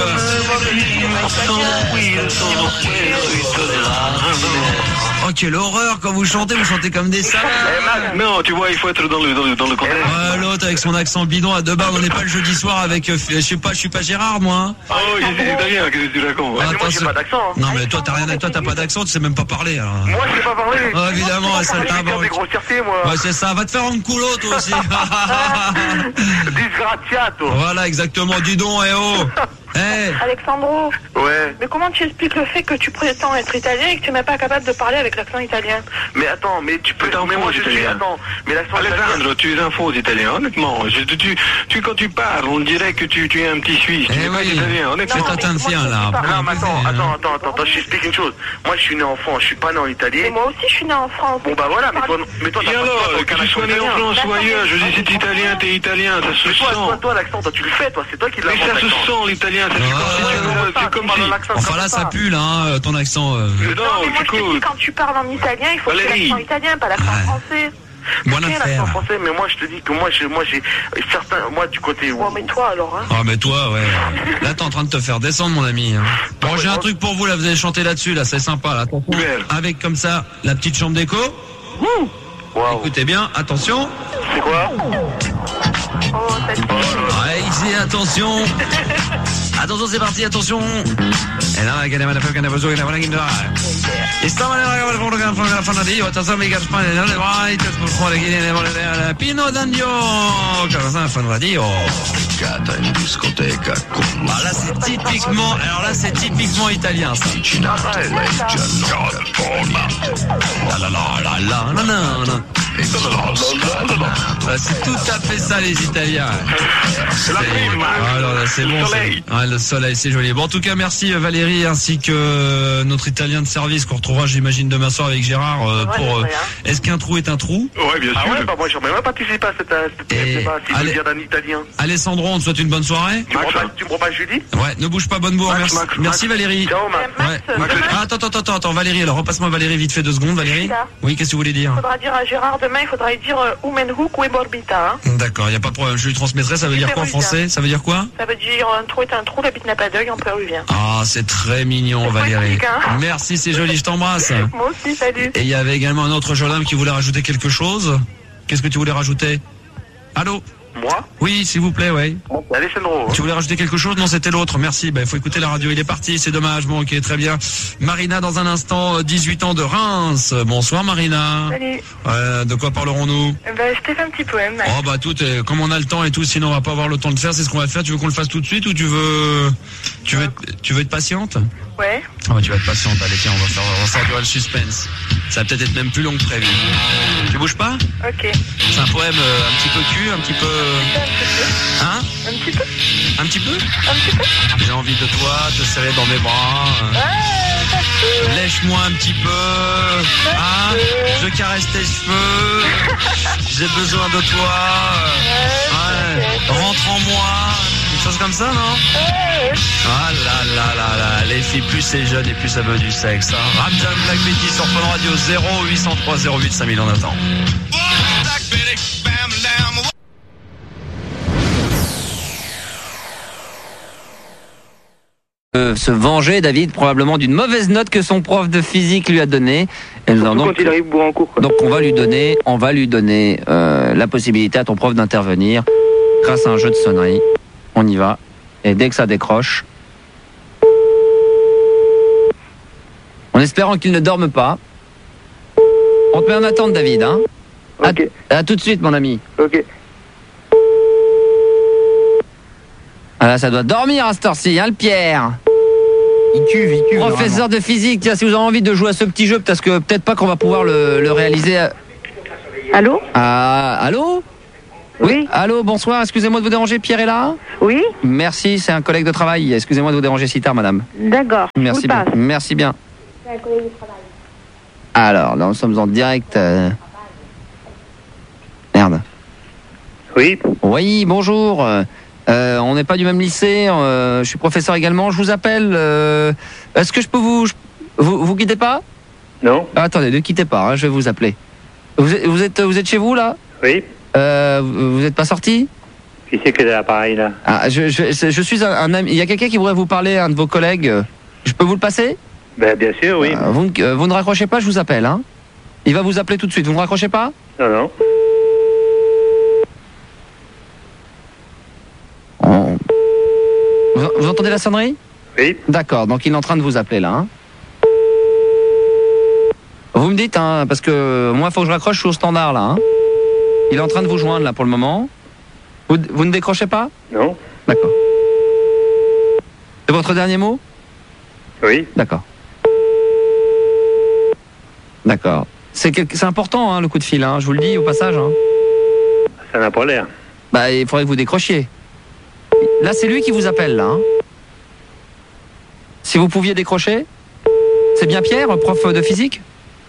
Oh quelle horreur quand vous chantez, vous chantez comme des salades. Non, tu vois, il faut être dans le, dans le, dans le contexte. Ouais, l'autre avec son accent bidon à deux barres, on n'est pas le jeudi soir avec, euh, je sais pas, je suis pas Gérard moi. Hein. Oh, je suis italien, qu'est-ce que tu racontes? Ah, Moi, j'ai attention. pas d'accent. Hein. Non mais toi t'as rien à toi, t'as pas d'accent, tu sais même pas parler alors. Moi, je sais pas parler. Ah, évidemment, ça Je vais faire des grossièretés, moi. Ouais c'est ça, va te faire un coulo toi aussi. Disgraziato. Voilà exactement, dis donc, eh oh. Eh. Alexandro, Ouais. mais comment tu expliques le fait que tu prétends être italien et que tu n'es pas capable de parler avec l'accent italien? Mais attends, mais tu peux... Mais moi, je suis... Attends, mais l'accent Alessandro, tu es un faux italien, honnêtement. Je, tu, tu, quand tu parles, on dirait que tu, tu es un petit Suisse. Tu Eh n'es pas oui. italien, honnêtement. C'est un chien là. Non, mais attends, attends, attends, attends, attends, je t'explique une chose. Moi, je suis né en France, je suis pas né en Italie. Et moi aussi, je suis né en France. Bon, bah voilà, mais toi, mais toi, Et alors, que tu sois né en France ou ailleurs, je dis si t'es italien, t'es italien, ça se Mais toi, toi, sent. toi, l'accent, toi, tu le fais, toi, c'est toi qui l'as Mais ça se sent l'italien, c'est Ah. comme si. Enfin là ça pue là, hein, ton accent. euh. Non, mais moi, je te dis, quand tu parles en italien, il faut que Valérie. l'accent italien, pas l'accent Ouais. français. Bon Ok, l'accent affaire. français, mais moi, je te dis que moi, j'ai, moi, j'ai certains, moi, du côté où... Bon, mais toi, alors, hein. Ah mais toi ouais. Là t'es en train de te faire descendre mon ami. Hein. Bon j'ai un truc pour vous là, vous allez chanter là-dessus là, c'est sympa là. Attention. Avec comme ça la petite chambre d'écho. Wow. Écoutez bien, attention. C'est quoi? Oh, cette Ouais, ici, attention. Attention, c'est parti, attention. Et là, la gamme, la femme, la besoin, la bonne guinda. Et ça, la gamme, la femme, la femme, la fille, ta femme, les gars, les right, pour prendre les guinées, les Pino d'Andio. Comme ça, la femme va dire. in discoteca con Ah, là, c'est typiquement, alors là, c'est typiquement italien, ça. La la la la la la la la. Ah, c'est tout à fait ça les Italiens. C'est la prime, Ah, alors là, c'est bon. soleil. c'est- Ah, le soleil, c'est joli. Bon, en tout cas, merci euh, Valérie ainsi que euh, notre Italien de service qu'on retrouvera, j'imagine, demain soir avec Gérard. euh, Ouais, pour. euh, c'est vrai, hein. Est-ce qu'un trou est un trou? Ouais, bien Ah ouais, sûr. bah moi, j'aurais même participé à cette, à cette, Et je sais pas, si allez. je viens d'un italien. Alessandro, on te souhaite une bonne soirée. Tu me prends pas, tu me prends pas Julie? Ouais, ne bouge pas, bonne bourre. Max, Merci, Max, merci Max. Valérie. Ciao, Max. Max, Ouais. demain, Ah, attends, attends, attends, attends, Valérie, alors repasse-moi Valérie vite fait deux secondes, Valérie. Je suis là. Oui, qu'est-ce que tu voulais dire? Il faudra dire à Gérard demain, il faudra lui dire euh, Umenhoek ou Eborbita. Hein. D'accord, il n'y a pas de problème, je lui transmettrai, ça veut dire quoi en français? Ça veut dire quoi? Ça veut dire un trou est un trou, la bite n'a pas d'œil en péruvien. Ah, c'est très mignon Valérie. poétique, hein. Merci, c'est joli, je t'embrasse. Moi aussi, salut. Et il y avait également un autre jeune homme qui voulait rajouter quelque chose. Qu'est-ce que tu voulais rajouter? Allô? Moi? Oui, s'il vous plaît, ouais. Alessandro. Tu voulais rajouter quelque chose? Non, c'était l'autre. Merci. Ben, il faut écouter la radio. Il est parti. C'est dommage. Bon, ok, très bien. Marina, dans un instant, dix-huit ans de Reims. Bonsoir, Marina. Salut. Euh, de quoi parlerons-nous? Ben, je t'ai fait un petit poème. Oh, bah, tout, euh, comme on a le temps et tout, sinon on va pas avoir le temps de le faire. C'est ce qu'on va faire. Tu veux qu'on le fasse tout de suite ou tu veux, tu veux, tu veux être patiente? Ouais. Ah, bah, tu vas être patiente. Allez, tiens, on va faire, on va faire durer le suspense. Ça va peut-être être même plus long que prévu. Tu bouges pas? Ok. C'est un poème euh, un petit peu cul, un petit peu... Hein? Un petit peu. Un petit peu? Un petit peu. J'ai envie de toi, te serrer dans mes bras. Ouais, Lèche-moi un petit peu. Hein? Je caresse tes cheveux. J'ai besoin de toi. Ouais. Rentre en moi. Une chose comme ça, non? Ah là là là là. Les filles, plus c'est jeune et plus ça veut du sexe. Hein? Ramjan Black Betty sur Fun Radio zéro huit cent trois zéro huit cinq mille en attend. euh, se venger, David, probablement d'une mauvaise note que son prof de physique lui a donnée. Et nous allons donc, quand il arrive bourré en cours. Quoi. Donc on va lui donner, on va lui donner euh, la possibilité à ton prof d'intervenir grâce à un jeu de sonnerie. On y va. Et dès que ça décroche, en espérant qu'il ne dorme pas, on te met en attente, David. Hein. Ok. À, à tout de suite, mon ami. Ok. Ah là, ça doit dormir à cette heure-ci, hein, le Pierre. Il cuve, il cuve. Professeur de physique, tiens, si vous avez envie de jouer à ce petit jeu, parce que peut-être pas qu'on va pouvoir le, le réaliser. À... Allô Ah, allô oui. Oui. Allô, bonsoir, excusez-moi de vous déranger, Pierre est là? Oui. Merci, c'est un collègue de travail. Excusez-moi de vous déranger si tard, madame. D'accord. Merci bien. Merci bien. C'est un collègue de travail. Alors, là, nous sommes en direct. Euh... Merde. Oui. Oui, bonjour. Euh, on n'est pas du même lycée. Euh, je suis professeur également. Je vous appelle. Euh... Est-ce que je peux vous... Vous, vous quittez pas? Non. Ah, attendez, ne quittez pas, hein, je vais vous appeler. Vous êtes, vous êtes, vous êtes chez vous, là? Oui. Euh, vous n'êtes pas sorti? Qui c'est qui est à l'appareil, là? Ah, je, je, je suis un, un ami. Il y a quelqu'un qui voudrait vous parler, un de vos collègues. Je peux vous le passer? Ben, bien sûr, oui. Euh, vous, euh, vous ne raccrochez pas, je vous appelle. Hein. Il va vous appeler tout de suite. Vous ne raccrochez pas? Non, non. Oh. Vous, vous entendez la sonnerie? Oui. D'accord, donc il est en train de vous appeler là. Hein. Vous me dites, hein, parce que moi, il faut que je raccroche, je suis au standard là. Hein. Il est en train de vous joindre là pour le moment. Vous, vous ne décrochez pas? Non. D'accord. C'est votre dernier mot? Oui. D'accord. D'accord. C'est quel... c'est important hein, le coup de fil, hein, je vous le dis au passage. Hein. Ça n'a pas l'air. Bah, il faudrait que vous décrochiez. Là, c'est lui qui vous appelle, là. Hein. Si vous pouviez décrocher. C'est bien Pierre, prof de physique?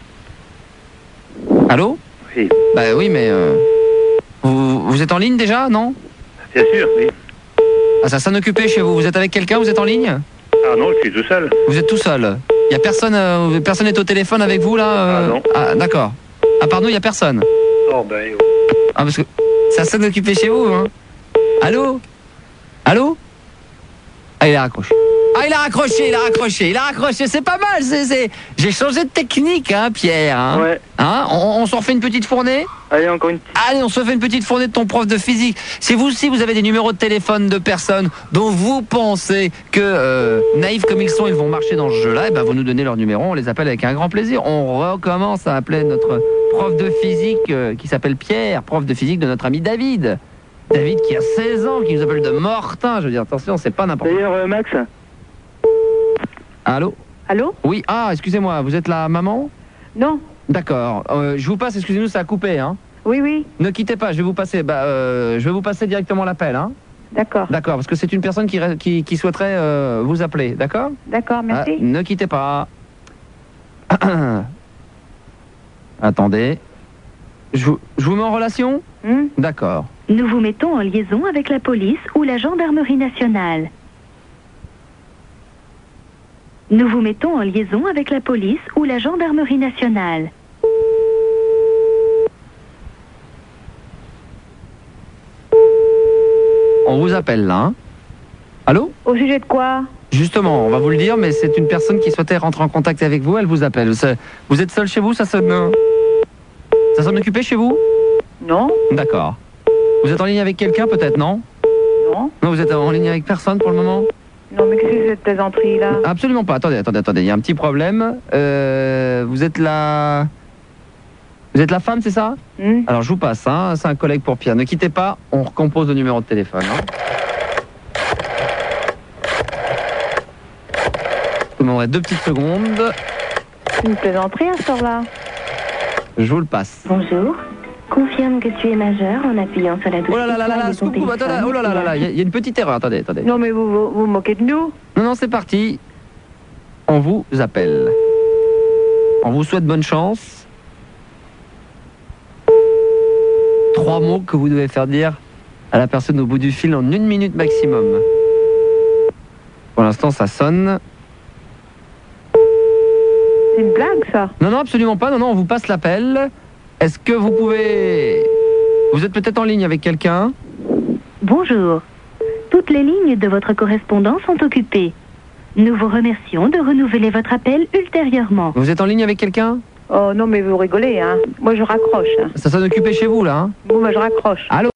Allô? Oui. Bah oui, mais... Euh, vous, vous êtes en ligne déjà, non? Bien sûr, oui. Ah, ça s'en occupé chez vous. Vous êtes avec quelqu'un? Vous êtes en ligne? Ah non, je suis tout seul. Vous êtes tout seul? Il y a personne, euh, personne n'est au téléphone avec vous, là euh... Ah non. Ah, d'accord. À part nous, il y a personne? Oh, ben... Ah, parce que ça s'en occupé chez vous, hein? Allô? Allô? Ah, il a raccroché. Ah, il a raccroché, il a raccroché, il a raccroché. C'est pas mal, c'est, c'est... J'ai changé de technique, hein, Pierre. Hein, ouais. Hein, on, on s'en refait une petite fournée? Allez, encore une petite. Allez, on se fait une petite fournée de ton prof de physique. Si vous aussi, vous avez des numéros de téléphone de personnes dont vous pensez que, euh, naïfs comme ils sont, ils vont marcher dans ce jeu-là, et ben vous nous donnez leur numéro, on les appelle avec un grand plaisir. On recommence à appeler notre prof de physique euh, qui s'appelle Pierre, prof de physique de notre ami David. David qui a seize ans, qui nous appelle de Mortain. Je veux dire, attention, c'est pas n'importe quoi. D'ailleurs, euh, Max. Allô? Allô? Oui, ah, excusez-moi, vous êtes la maman? Non. D'accord. Euh, je vous passe, excusez-nous, ça a coupé, hein? Oui, oui. Ne quittez pas, je vais vous passer, bah, euh, je vais vous passer directement l'appel, hein? D'accord. D'accord, parce que c'est une personne qui, qui, qui souhaiterait euh, vous appeler, d'accord? D'accord, merci. Ah, ne quittez pas. Attendez. Je vous, je vous mets en relation? Hmm? D'accord. Nous vous mettons en liaison avec la police ou la gendarmerie nationale. Nous vous mettons en liaison avec la police ou la gendarmerie nationale. On vous appelle là, hein? Allô? Au sujet de quoi? Justement, on va vous le dire, mais c'est une personne qui souhaitait rentrer en contact avec vous, elle vous appelle. Vous êtes seul chez vous? Ça sonne... Ça s'en occupait chez vous? Non. D'accord. Vous êtes en ligne avec quelqu'un peut-être, non? Non. Non, vous êtes en ligne avec personne pour le moment? Non, mais qu'est-ce que c'est cette plaisanterie là? Absolument pas. Attendez, attendez, attendez. Il y a un petit problème. Euh, vous êtes la... Vous êtes la femme, c'est ça? hmm. Alors, je vous passe, hein. C'est un collègue pour Pierre. Ne quittez pas, on recompose le numéro de téléphone. Hein. Je vous demanderai deux petites secondes. C'est une plaisanterie à ce heure-là. Je vous le passe. Bonjour. Confirme que tu es majeur en appuyant sur la touche Oh là là là là, là, de ton coucou, attendez, téléphone. oh là là là là, il y, a- il y a une petite erreur, attendez, attendez. Non, mais vous vous, vous moquez de nous? Non, non, c'est parti. On vous appelle. On vous souhaite bonne chance. Trois mots que vous devez faire dire à la personne au bout du fil en une minute maximum. Pour l'instant, ça sonne. C'est une blague, ça? Non, non, absolument pas. Non, non, on vous passe l'appel. Est-ce que vous pouvez... Vous êtes peut-être en ligne avec quelqu'un? Bonjour. Toutes les lignes de votre correspondant sont occupées. Nous vous remercions de renouveler votre appel ultérieurement. Vous êtes en ligne avec quelqu'un? Oh non, mais vous rigolez, hein. Moi, je raccroche. Hein. Ça sonne occupé chez vous, là, hein? Bon, bah, je raccroche. Allô?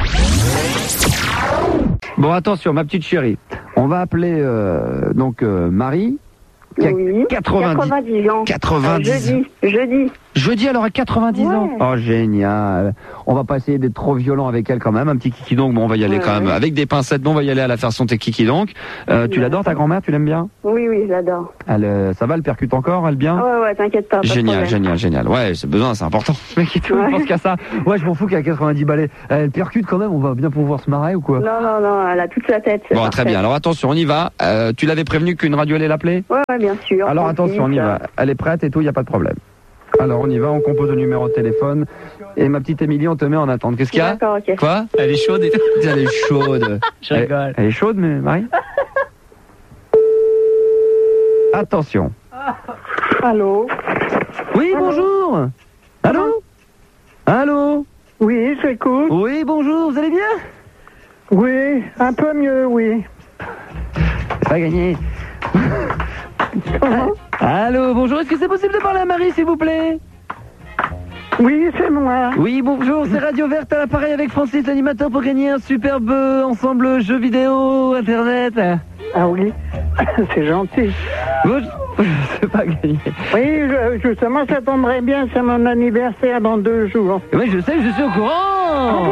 Bon, attention, ma petite chérie. On va appeler, euh, donc, euh, Marie. Qui a Oui, quatre-vingt-dix quatre-vingt-dix ans. quatre-vingt-dix Euh, jeudi, jeudi. Jeudi, alors à quatre-vingt-dix Ouais. ans. Oh, génial. On va pas essayer d'être trop violent avec elle quand même. Un petit kiki donc, bon, on va y aller Ouais, quand même. ouais. Avec des pincettes, bon, on va y aller à la façon tes kiki donc. Euh, tu Ouais. l'adores, ta grand-mère? Tu l'aimes bien? Oui, oui, je l'adore. Elle, euh, ça va, elle percute encore, elle bien? Ouais, ouais, t'inquiète pas. pas de Génial, problème. génial, génial. Ouais, c'est besoin, c'est important. Mais qui tout le monde Ouais. pense qu'à ça. Ouais, je m'en fous qu'à quatre-vingt-dix balais. Elle percute quand même, on va bien pouvoir se marrer ou quoi? Non, non, non, elle a toute sa tête. c'est Bon, parfait. très bien. Alors attention, on y va. Euh, tu l'avais prévenu qu'une radio allait l'appeler? Ouais, ouais, bien sûr. Alors Tranquille, attention, on y ça. va. Elle est prête et tout, il n'y a pas de problème. Alors on y va, on compose le numéro de téléphone. Et ma petite Émilie, on te met en attente. Qu'est-ce qu'il y a? D'accord, ok. Quoi? Elle est chaude et tout. Elle est chaude. Je rigole. Elle, elle est chaude, mais Marie? Attention. Allô? Oui, bonjour. Allô? Allô? Oui, j'écoute. Oui, bonjour, vous allez bien? Oui, un peu mieux, oui. C'est pas gagné. Allô, bonjour, est-ce que c'est possible de parler à Marie, s'il vous plaît? Oui, c'est moi. Oui, bonjour, c'est Radio Verte à l'appareil avec Francis, l'animateur, pour gagner un superbe ensemble jeu vidéo, internet. Ah oui, c'est gentil. Bon, c'est pas gagné. Oui, je- justement, ça tomberait bien, c'est mon anniversaire dans deux jours. Oui, je sais, je suis au courant.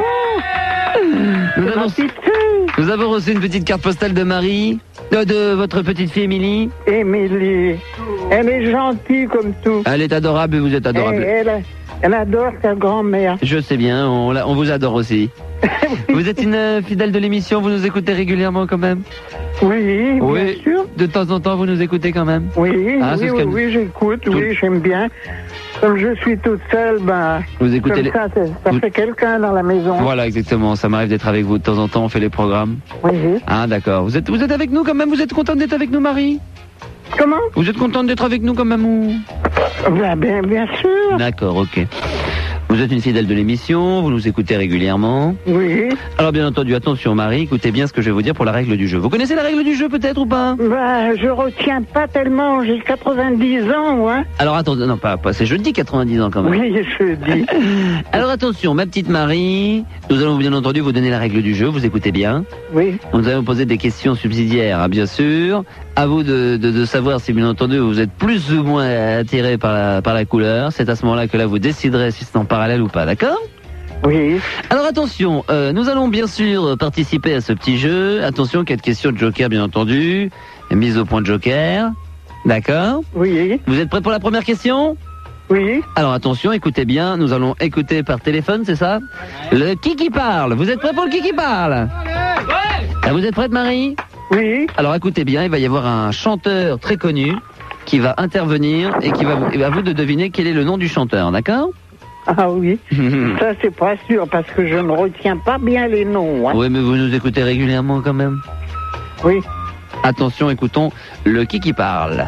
Nous avons, nous avons reçu une petite carte postale de Marie, euh, de votre petite fille Émilie. Émilie, elle est gentille comme tout. Elle est adorable et vous êtes adorable. Elle, elle, elle adore sa grand-mère. Je sais bien, on, la- on vous adore aussi. Vous êtes une euh, fidèle de l'émission, vous nous écoutez régulièrement quand même? Oui, Oui, bien sûr. de temps en temps vous nous écoutez quand même? Oui, Ah, c'est oui, ce oui, qu'elle- oui, j'écoute, Tout- oui, j'aime bien. Comme je suis toute seule, ben, Vous écoutez comme les- ça, ça, ça vous- fait quelqu'un dans la maison. Voilà, exactement, ça m'arrive d'être avec vous de temps en temps, on fait les programmes. Oui. Ah d'accord, vous êtes, vous êtes avec nous quand même, vous êtes contente d'être avec nous Marie? Comment? Vous êtes contente d'être avec nous quand même ou... Ben, bien, bien sûr. D'accord, ok. Vous êtes une fidèle de l'émission, vous nous écoutez régulièrement. Oui. Alors bien entendu, attention Marie, écoutez bien ce que je vais vous dire pour la règle du jeu. Vous connaissez la règle du jeu peut-être ou pas? Ben, je retiens pas tellement, j'ai quatre-vingt-dix ans, hein. Alors attendez, non pas, pas c'est jeudi quatre-vingt-dix ans quand même. Oui, je dis. Alors attention, ma petite Marie, nous allons bien entendu vous donner la règle du jeu, vous écoutez bien. Oui. Nous allons poser des questions subsidiaires, hein, bien sûr. À vous de, de, de savoir si bien entendu vous êtes plus ou moins attiré par la, par la couleur. C'est à ce moment-là que là vous déciderez si c'est en parallèle ou pas, d'accord? Oui. Alors attention, euh, nous allons bien sûr participer à ce petit jeu. Attention, quatre questions de joker bien entendu. Mise au point de joker. D'accord? Oui. Vous êtes prêts pour la première question? Oui. Alors attention, écoutez bien, nous allons écouter par téléphone, c'est ça? Le qui qui parle. Vous êtes prêts pour le qui qui parle? Ah, vous êtes prête Marie? Oui. Alors écoutez bien, il va y avoir un chanteur très connu qui va intervenir et qui va vous, et à vous de deviner quel est le nom du chanteur, d'accord? Ah oui. Ça, c'est pas sûr, parce que je ne retiens pas bien les noms, hein. Oui, mais vous nous écoutez régulièrement quand même. Oui. Attention, écoutons le qui qui parle.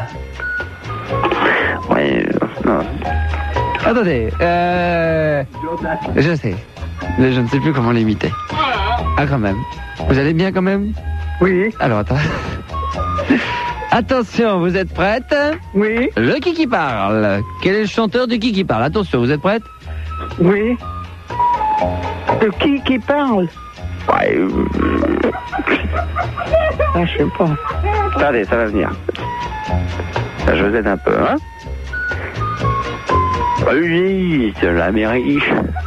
Ouais, non. Attendez, euh... je sais, mais je ne sais plus comment l'imiter. Ah quand même. Vous allez bien quand même? Oui. Alors attends. Attention, vous êtes prête? Oui. Le qui qui parle. Quel est le chanteur du qui qui parle? Attention, vous êtes prête? Oui. De qui qui parle? Ouais. euh, Ah, je sais pas. Attendez, ça va venir. Ça, je vous aide un peu, hein? Oui, c'est l'Amérique.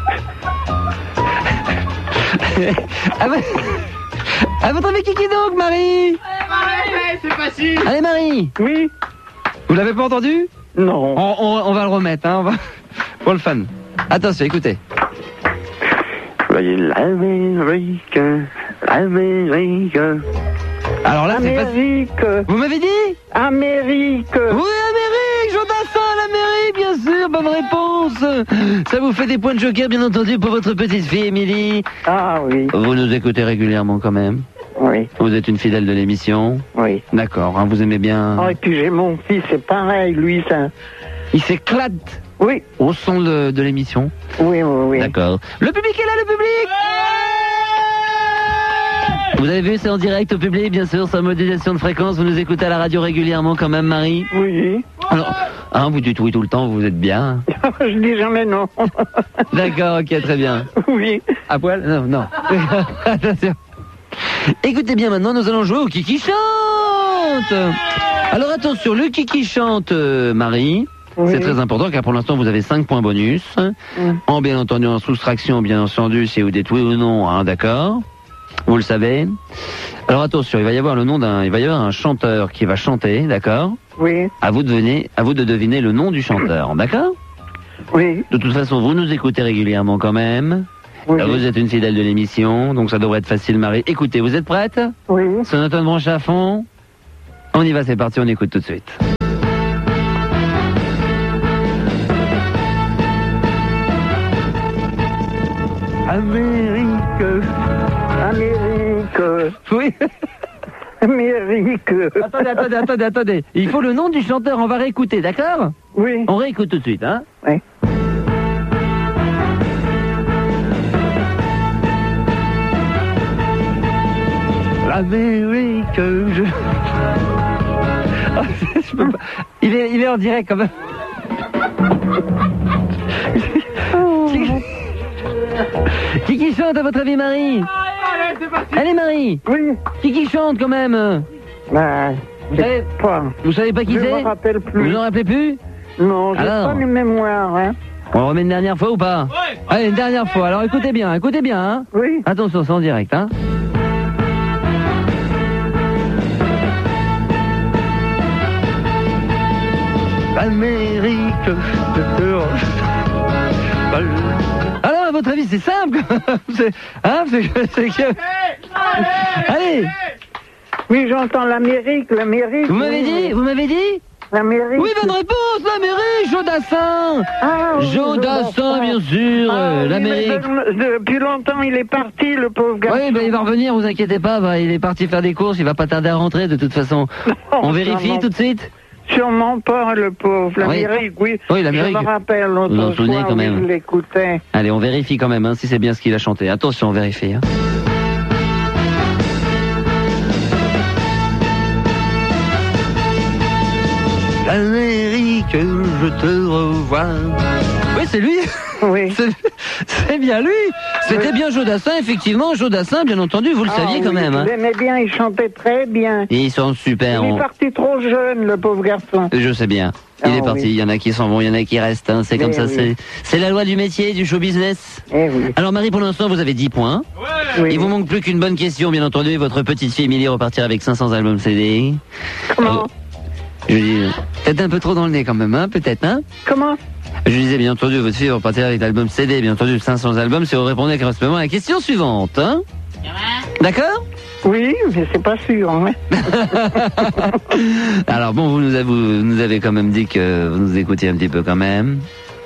Ah, bah... À votre avis, qui qui donc, Marie? C'est facile. Allez, Marie. Oui. Vous l'avez pas entendu? Non. On, on, on va le remettre, hein, on va... pour le fun. Attention, écoutez. Voyez l'Amérique, l'Amérique. Alors là, c'est pas... Amérique. Vous m'avez dit? Amérique. Oui, Amérique, Jodassin, l'Amérique, bien sûr, bonne réponse. Ça vous fait des points de joker, bien entendu, pour votre petite fille, Émilie. Ah oui. Vous nous écoutez régulièrement quand même? Oui. Vous êtes une fidèle de l'émission? Oui. D'accord, hein, vous aimez bien... Oh, et puis j'ai mon fils, c'est pareil, lui, ça. Il s'éclate Oui. au son de, de l'émission? Oui, oui, oui. D'accord. Le public est là, le public? Vous avez vu, c'est en direct au public, bien sûr, sans modulation de fréquence. Vous nous écoutez à la radio régulièrement quand même, Marie? Oui. Alors, hein, vous dites oui tout le temps, vous êtes bien. Je dis jamais non. D'accord, ok, très bien. Oui. À poil? Non, non. Attention. Écoutez bien, maintenant, nous allons jouer au Kiki Chante. Alors attention, le Kiki Chante, euh, Marie. Oui. C'est très important car pour l'instant vous avez cinq points bonus. Mm. En bien entendu en soustraction, bien entendu, si vous dites oui ou non, hein, d'accord. Vous le savez. Alors attention, il va y avoir le nom d'un, il va y avoir un chanteur qui va chanter, d'accord. Oui. À vous de deviner, à vous de deviner le nom du chanteur, d'accord. Oui. De toute façon, vous nous écoutez régulièrement quand même. Oui. Vous êtes une fidèle de l'émission, donc ça devrait être facile, Marie. Écoutez, vous êtes prête? Oui. Sonotone branche à fond. On y va, c'est parti, on écoute tout de suite. Amérique, Amérique. Oui. Amérique. Attendez, attendez, attendez, attendez. Il faut le nom du chanteur, on va réécouter, d'accord? Oui. On réécoute tout de suite, hein? Oui. L'Amérique, je... je peux pas. Il est, il est en direct quand même. Qui qui chante à votre avis, Marie? Allez, c'est parti. Allez, Marie. Oui. Qui qui chante quand même? Bah, vous savez pas. Vous savez pas qui c'est? Je me rappelle plus. Vous vous en rappelez plus? Non, j'ai Alors, pas de mémoire, hein. On remet une dernière fois ou pas? Oui. Allez, une dernière fois. Alors écoutez bien, écoutez bien, hein. Oui. Attention, c'est en direct, hein. Amérique, alors, à votre avis, c'est simple. c'est, hein, c'est, c'est que... Allez. Oui, j'entends l'Amérique, l'Amérique. Vous m'avez dit, vous m'avez dit l'Amérique. Oui, bonne réponse, l'Amérique, Jodassin. Ah, oui, Jodassin, bien sûr, ah, euh, oui, l'Amérique. De, depuis longtemps, il est parti, le pauvre gars. Oui, ben, il va revenir, vous inquiétez pas, bah, il est parti faire des courses, il va pas tarder à rentrer, de toute façon. Non, on vérifie sûrement, tout de suite. Sûrement pas, le pauvre. L'Amérique, oui. Oui, l'Amérique. Je me rappelle l'autre vous en souvenez soir, quand même. oui, je l'écoutais. Allez, on vérifie quand même, hein, si c'est bien ce qu'il a chanté. Attention, on vérifie. Hein. Amérique, je te revois. Oui, c'est lui. Oui. C'est, c'est bien lui. C'était oui. bien Jodassin, effectivement. Jodassin, bien entendu, vous le ah, saviez oui, quand même. Je hein. l'aimais bien, il chantait très bien. Et ils sont super. Il on... est parti trop jeune, le pauvre garçon. Je sais bien. Il ah, est parti. Oui. Il y en a qui s'en vont, il y en a qui restent. Hein. C'est Mais comme ça. Oui. C'est, c'est la loi du métier, du show business. Eh oui. Alors Marie, pour l'instant, vous avez dix points. Ouais. Oui. Il vous manque plus qu'une bonne question, bien entendu. Et votre petite fille Émilie repartira avec cinq cents albums C D. Comment oh. Je dis, peut-être un peu trop dans le nez quand même, hein, peut-être, hein. Comment? Je disais, bien entendu, votre fille repartira avec l'album C D, bien entendu, cinq cents albums, si vous répondez correctement à la question suivante, hein. D'accord? Oui, mais c'est pas sûr, hein. Alors bon, vous nous, avez, vous nous avez quand même dit que vous nous écoutiez un petit peu quand même.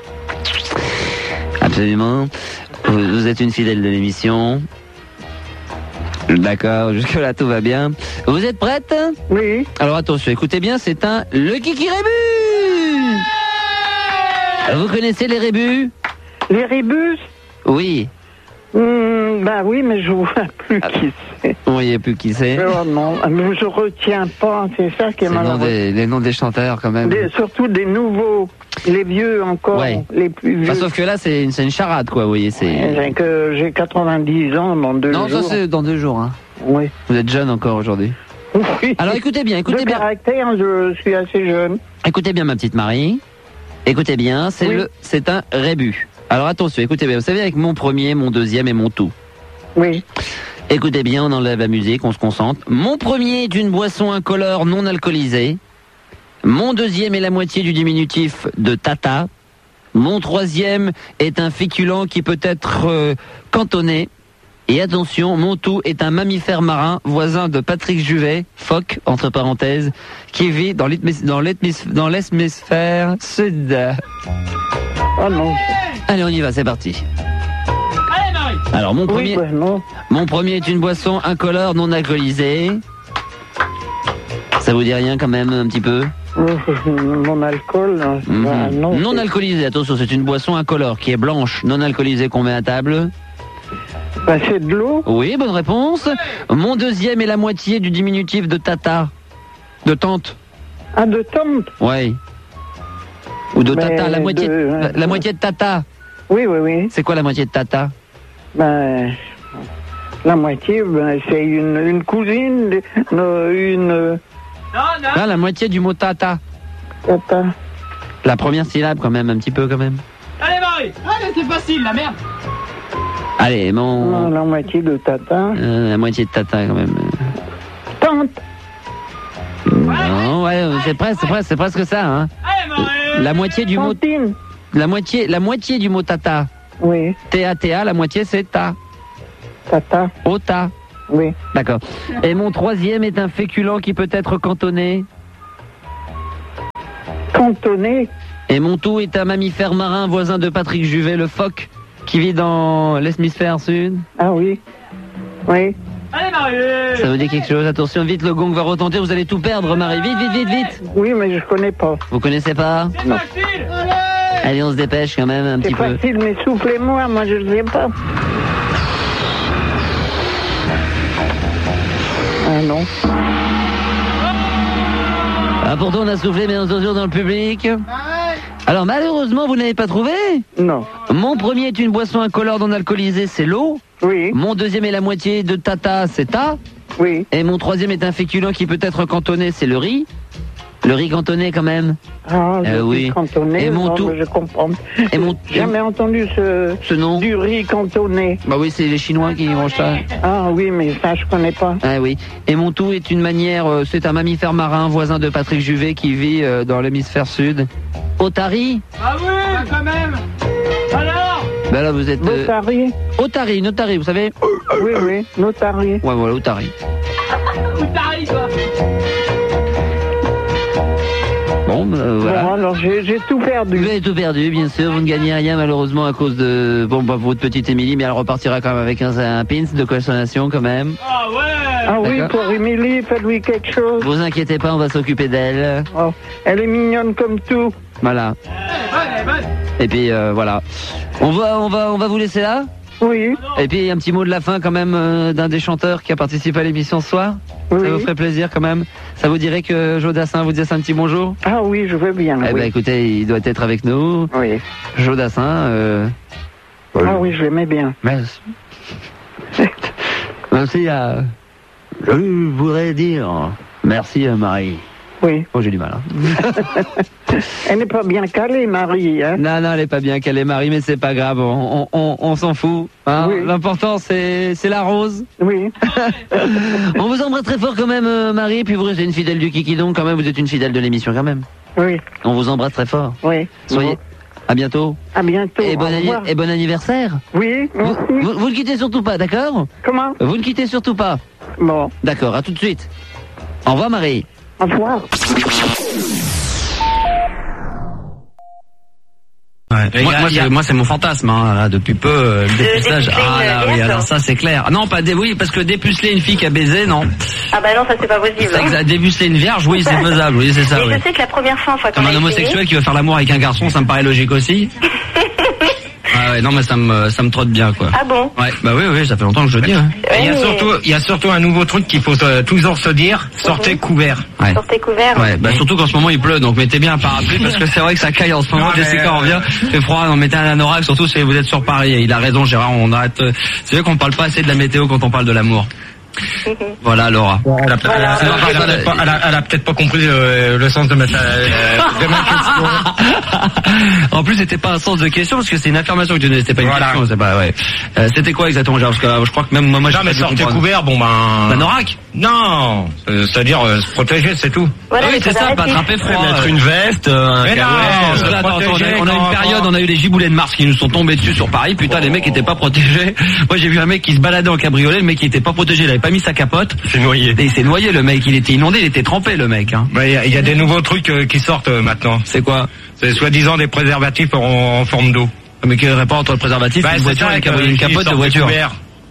Absolument. Vous, vous êtes une fidèle de l'émission. D'accord, jusque-là tout va bien. Vous êtes prête? Oui. Alors attention, écoutez bien, c'est un Le Kiki Rébus. Vous connaissez les rébus? Les rébus? Oui. Mmh, bah oui, mais je vois plus ah, qui c'est. Vous voyez plus qui c'est? Oh non, mais je retiens pas, c'est ça qui est, est malheureux. Des, les noms des chanteurs quand même. Des, surtout des nouveaux, les vieux encore, ouais. Les plus vieux. Enfin, sauf que là, c'est une, c'est une charade, quoi, vous voyez. C'est... Ouais, j'ai, que, j'ai quatre-vingt-dix ans dans deux non, jours. Non, ça c'est dans deux jours. Hein. Oui. Vous êtes jeune encore aujourd'hui. Oui. Alors écoutez bien, écoutez de bien. caractère, je suis assez jeune. Écoutez bien, ma petite Marie. Écoutez bien, c'est oui. le, c'est un rébus. Alors attention, écoutez bien. Vous savez, avec mon premier, mon deuxième et mon tout. Oui. Écoutez bien, on enlève la musique, on se concentre. Mon premier est une boisson incolore non alcoolisée. Mon deuxième est la moitié du diminutif de tata. Mon troisième est un féculent qui peut être euh, cantonné. Et attention, mon tout est un mammifère marin, voisin de Patrick Juvet, phoque, entre parenthèses, qui vit dans, dans, dans l'hémisphère sud. Oh non. Allez, on y va, c'est parti. Allez, Marie. Alors, mon premier, oui, bah, non. mon premier est une boisson incolore non alcoolisée. Ça vous dit rien quand même, un petit peu? Mon alcool, mmh. bah, non. Non alcoolisée, attention, c'est une boisson incolore qui est blanche, non alcoolisée qu'on met à table. Bah, c'est de l'eau. Oui, bonne réponse. Mon deuxième est la moitié du diminutif de tata. De tante. Ah, de tante. Ouais. Ou de Mais tata, la moitié de- de, la, la moitié de tata. Oui, oui, oui. C'est quoi la moitié de tata? Ben, la moitié, ben, c'est une, une cousine, de- no, une... Ah, la moitié du mot tata. Tata. La première syllabe quand même, un petit peu quand même. Allez Marie, allez c'est facile la merde. Allez, mon... Non, la moitié de tata. Euh, la moitié de tata quand même. Tante. Non, ouais, c'est presque, c'est presque, c'est presque ça, hein. La moitié du mot... Tantine. La moitié, la moitié du mot tata. Oui. T A T A, la moitié c'est ta. Tata. Ota. Oui. D'accord. Et mon troisième est un féculent qui peut être cantonné. Cantonné. Et mon tout est un mammifère marin voisin de Patrick Juvet, le phoque, qui vit dans l'hémisphère sud. Ah oui. Oui. Allez Marie. Ça vous dit quelque chose? Attention, vite, le gong va retenter, vous allez tout perdre, Marie. Vite, vite, vite, vite. Oui, mais je connais pas. Vous connaissez pas? Non. Allez, on se dépêche quand même un C'est petit peu. facile, mais soufflez-moi, moi je ne sais pas. Ah non. Ah, pourtant on a soufflé, mais attention dans le public. Alors malheureusement, vous n'avez pas trouvé? Non. Mon premier est une boisson incolore non alcoolisée, c'est l'eau. Oui. Mon deuxième est la moitié de tata, c'est ta. Oui. Et mon troisième est un féculent qui peut être cantonné, c'est le riz. Le riz cantonné quand même. Ah, Euh, le oui. riz cantonné, Et mon non, tout- mais je comprends. Et mon... Jamais entendu ce, ce nom? du riz cantonné. Bah oui, c'est les Chinois qui mangent ça. Ah oui, mais ça je connais pas. Ah oui. Et mon tout est une manière, euh, c'est un mammifère marin voisin de Patrick Juvet qui vit euh, dans l'hémisphère sud. Otari? Ah oui, quand même. Alors. Ben là vous êtes... euh, Notari. Otari, Notari, vous savez? Oui, oui, notari. Ouais, voilà, Otari. Où t'arrives toi? Bon, euh, voilà. Bon, alors j'ai j'ai tout perdu. Vous avez tout perdu, bien sûr. Vous ne gagnez rien, malheureusement, à cause de bon, bah, votre petite Émilie, mais elle repartira quand même avec un, un pins de consolation, quand même. Ah ouais. Ah oui, D'accord. pour Émilie, faites-lui quelque chose. Vous inquiétez pas, on va s'occuper d'elle. Oh, elle est mignonne comme tout. Voilà. Bonne, bonne. Et puis, euh, voilà. On va, on va, on va vous laisser là. Oui. Et puis, un petit mot de la fin, quand même, euh, d'un des chanteurs qui a participé à l'émission ce soir. Oui. Ça vous ferait plaisir, quand même. Ça vous dirait que Joe Dassin vous dise un petit bonjour? Ah oui, je veux bien. Eh oui. ben, écoutez, il doit être avec nous. Oui. Joe Dassin, euh... Ah oui, je l'aimais bien. Merci. Merci à... Je voudrais dire merci à Marie. Oui. Oh, j'ai du mal. Hein. Elle n'est pas bien calée, Marie. Hein. Non, non, elle est pas bien qu'elle est Marie, mais c'est pas grave, on, on, on s'en fout. Hein. Oui. L'important, c'est, c'est la rose. Oui. On vous embrasse très fort quand même, euh, Marie, puis vous restez une fidèle du Kiki, donc quand même, vous êtes une fidèle de l'émission quand même. Oui. On vous embrasse très fort. Oui. Soyez... Bon. À bientôt. À bientôt. Et bon, Au anni- revoir. et bon anniversaire. Oui, merci. Vous, vous, vous ne quittez surtout pas, d'accord? Comment? Vous ne quittez surtout pas. Bon. D'accord, à tout de suite. Au revoir, Marie. Au revoir. Ouais. Moi, moi, c'est, moi, c'est mon fantasme, hein, là, depuis peu, euh, le dépucelage. dépuceler Ah une là, garçon. oui, alors ça, c'est clair. Non, pas dé, oui, parce que dépuceler une fille qui a baisé, non. Ah bah non, ça c'est pas possible. C'est exact. Dépuceler une vierge, oui, c'est faisable, oui, c'est ça, Mais oui. je sais que la première fois, fois qu'on Comme a un essayé- homosexuel qui veut faire l'amour avec un garçon, ça me paraît logique aussi. Ah ouais, non, mais ça me, ça me trotte bien, quoi. Ah bon? Ouais, bah oui, oui, ça fait longtemps que je le dis, hein. Il y a mais- surtout, il y a surtout un nouveau truc qu'il faut euh, toujours se dire, sortez couvert. Ouais. Sortez couvert. Ouais, bah surtout qu'en ce moment il pleut, donc mettez bien un parapluie parce que c'est vrai que ça caille en ce moment. Non, mais, Jessica euh, revient, il fait froid, on mettez un anorak, surtout si vous êtes sur Paris. Il a raison, Gérard, on arrête. euh, C'est vrai qu'on parle pas assez de la météo quand on parle de l'amour. Voilà, Laura. Elle a, peut-être- Voilà. elle a- elle a peut-être pas- elle a- elle a peut-être pas compris euh, le sens de ma, euh, de ma question. En plus, c'était pas un sens de question parce que c'est une affirmation que tu donnais, c'était pas une Voilà. question. C'est pas, ouais. Euh, c'était quoi exactement, Gérard? Parce que euh, je crois que même moi, moi, Non, j'ai mais pas dû sortez comprendre. couvert, bon ben. L'anorak? Non, euh, c'est-à-dire euh, se protéger, c'est tout. Voilà, Ah oui, mais c'est faut ça, pas arrêter. attraper froid. Mettre euh. une veste, euh, un Mais non, caouet, parce que se là, attends, attends, on a, protéger on a une quand- période, on a eu les giboulets de Mars qui nous sont tombés dessus sur Paris. Putain, les mecs étaient pas protégés. Moi, j'ai vu un mec qui se baladait en cabriolet, le mec il était pas protégé, il avait pas mis sa capote. C'est noyé. Et il s'est noyé, le mec. Il était inondé, il était trempé, le mec. Hein. Bah, Il y, a- il y a des nouveaux trucs euh, qui sortent euh, maintenant. C'est quoi? C'est soi-disant des préservatifs en, en forme d'eau. Mais quel rapport entre le préservatif Bah, et une c'est voiture ça, avec que, une qui capote de sortent voiture? couvert.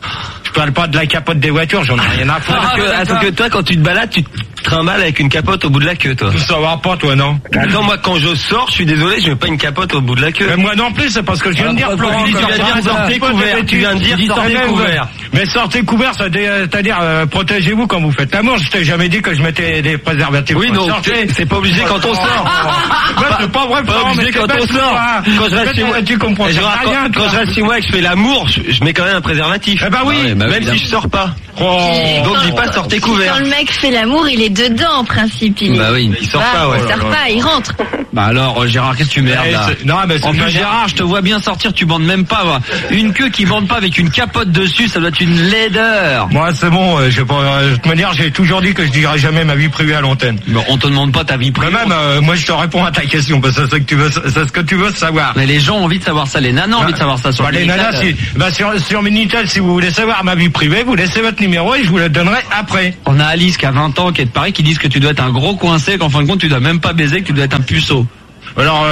Je parle pas de la capote des voitures, j'en ai rien à foutre. Parce que, attends, que toi, quand tu te balades, tu te trimbales avec une capote au bout de la queue, toi. Ça va pas, toi, non? Attends, moi, quand je sors, je suis désolé, je mets pas une capote au bout de la queue. Mais moi non plus, c'est parce que je viens de dire, Florent. Tu viens de dire sortez couvert. Tu viens de dire sortez couvert. Mais sortez couvert, c'est-à-dire, euh, protégez-vous quand vous faites l'amour. Je t'ai jamais dit que je mettais des préservatifs. Oui, non, c'est pas obligé quand on sort. Ouais, c'est pas vrai, Pas obligé quand on sort. Quand je reste chez moi, tu comprends rien. Quand je reste chez moi et que je fais l'amour, je mets quand même un préservatif. Eh ben oui, même si je sors pas. Donc dis pas sortez couvert. Quand le mec fait l'amour, il est dedans en principe. Il bah oui, il sort pas, ouais. Il sort pas, il rentre. Bah alors, Gérard, qu'est-ce que tu merdes là? Non, mais en plus, Gérard, je te vois bien sortir, tu bandes même pas. Va. Une queue qui bande pas avec une capote dessus, ça doit être une laideur. Moi, c'est bon, euh, je, euh, de toute manière, j'ai toujours dit que je dirais jamais ma vie privée à l'antenne. Bon, on te demande pas ta vie privée. Mais même, euh, moi, je te réponds à ta question, parce que c'est ce que tu veux, c'est ce que tu veux savoir. Mais les gens ont envie de savoir ça, les nanas ont envie de savoir ça sur bah, les nanas, si, bah, sur, sur Minitel, si vous voulez savoir ma vie privée, vous laissez votre numéro et je vous le donnerai après. On a Alice qui a vingt ans, qui est de Paris, qui disent que tu dois être un gros coincé, qu'en fin de compte, tu dois même pas baiser, que tu dois être un puceau. Alors,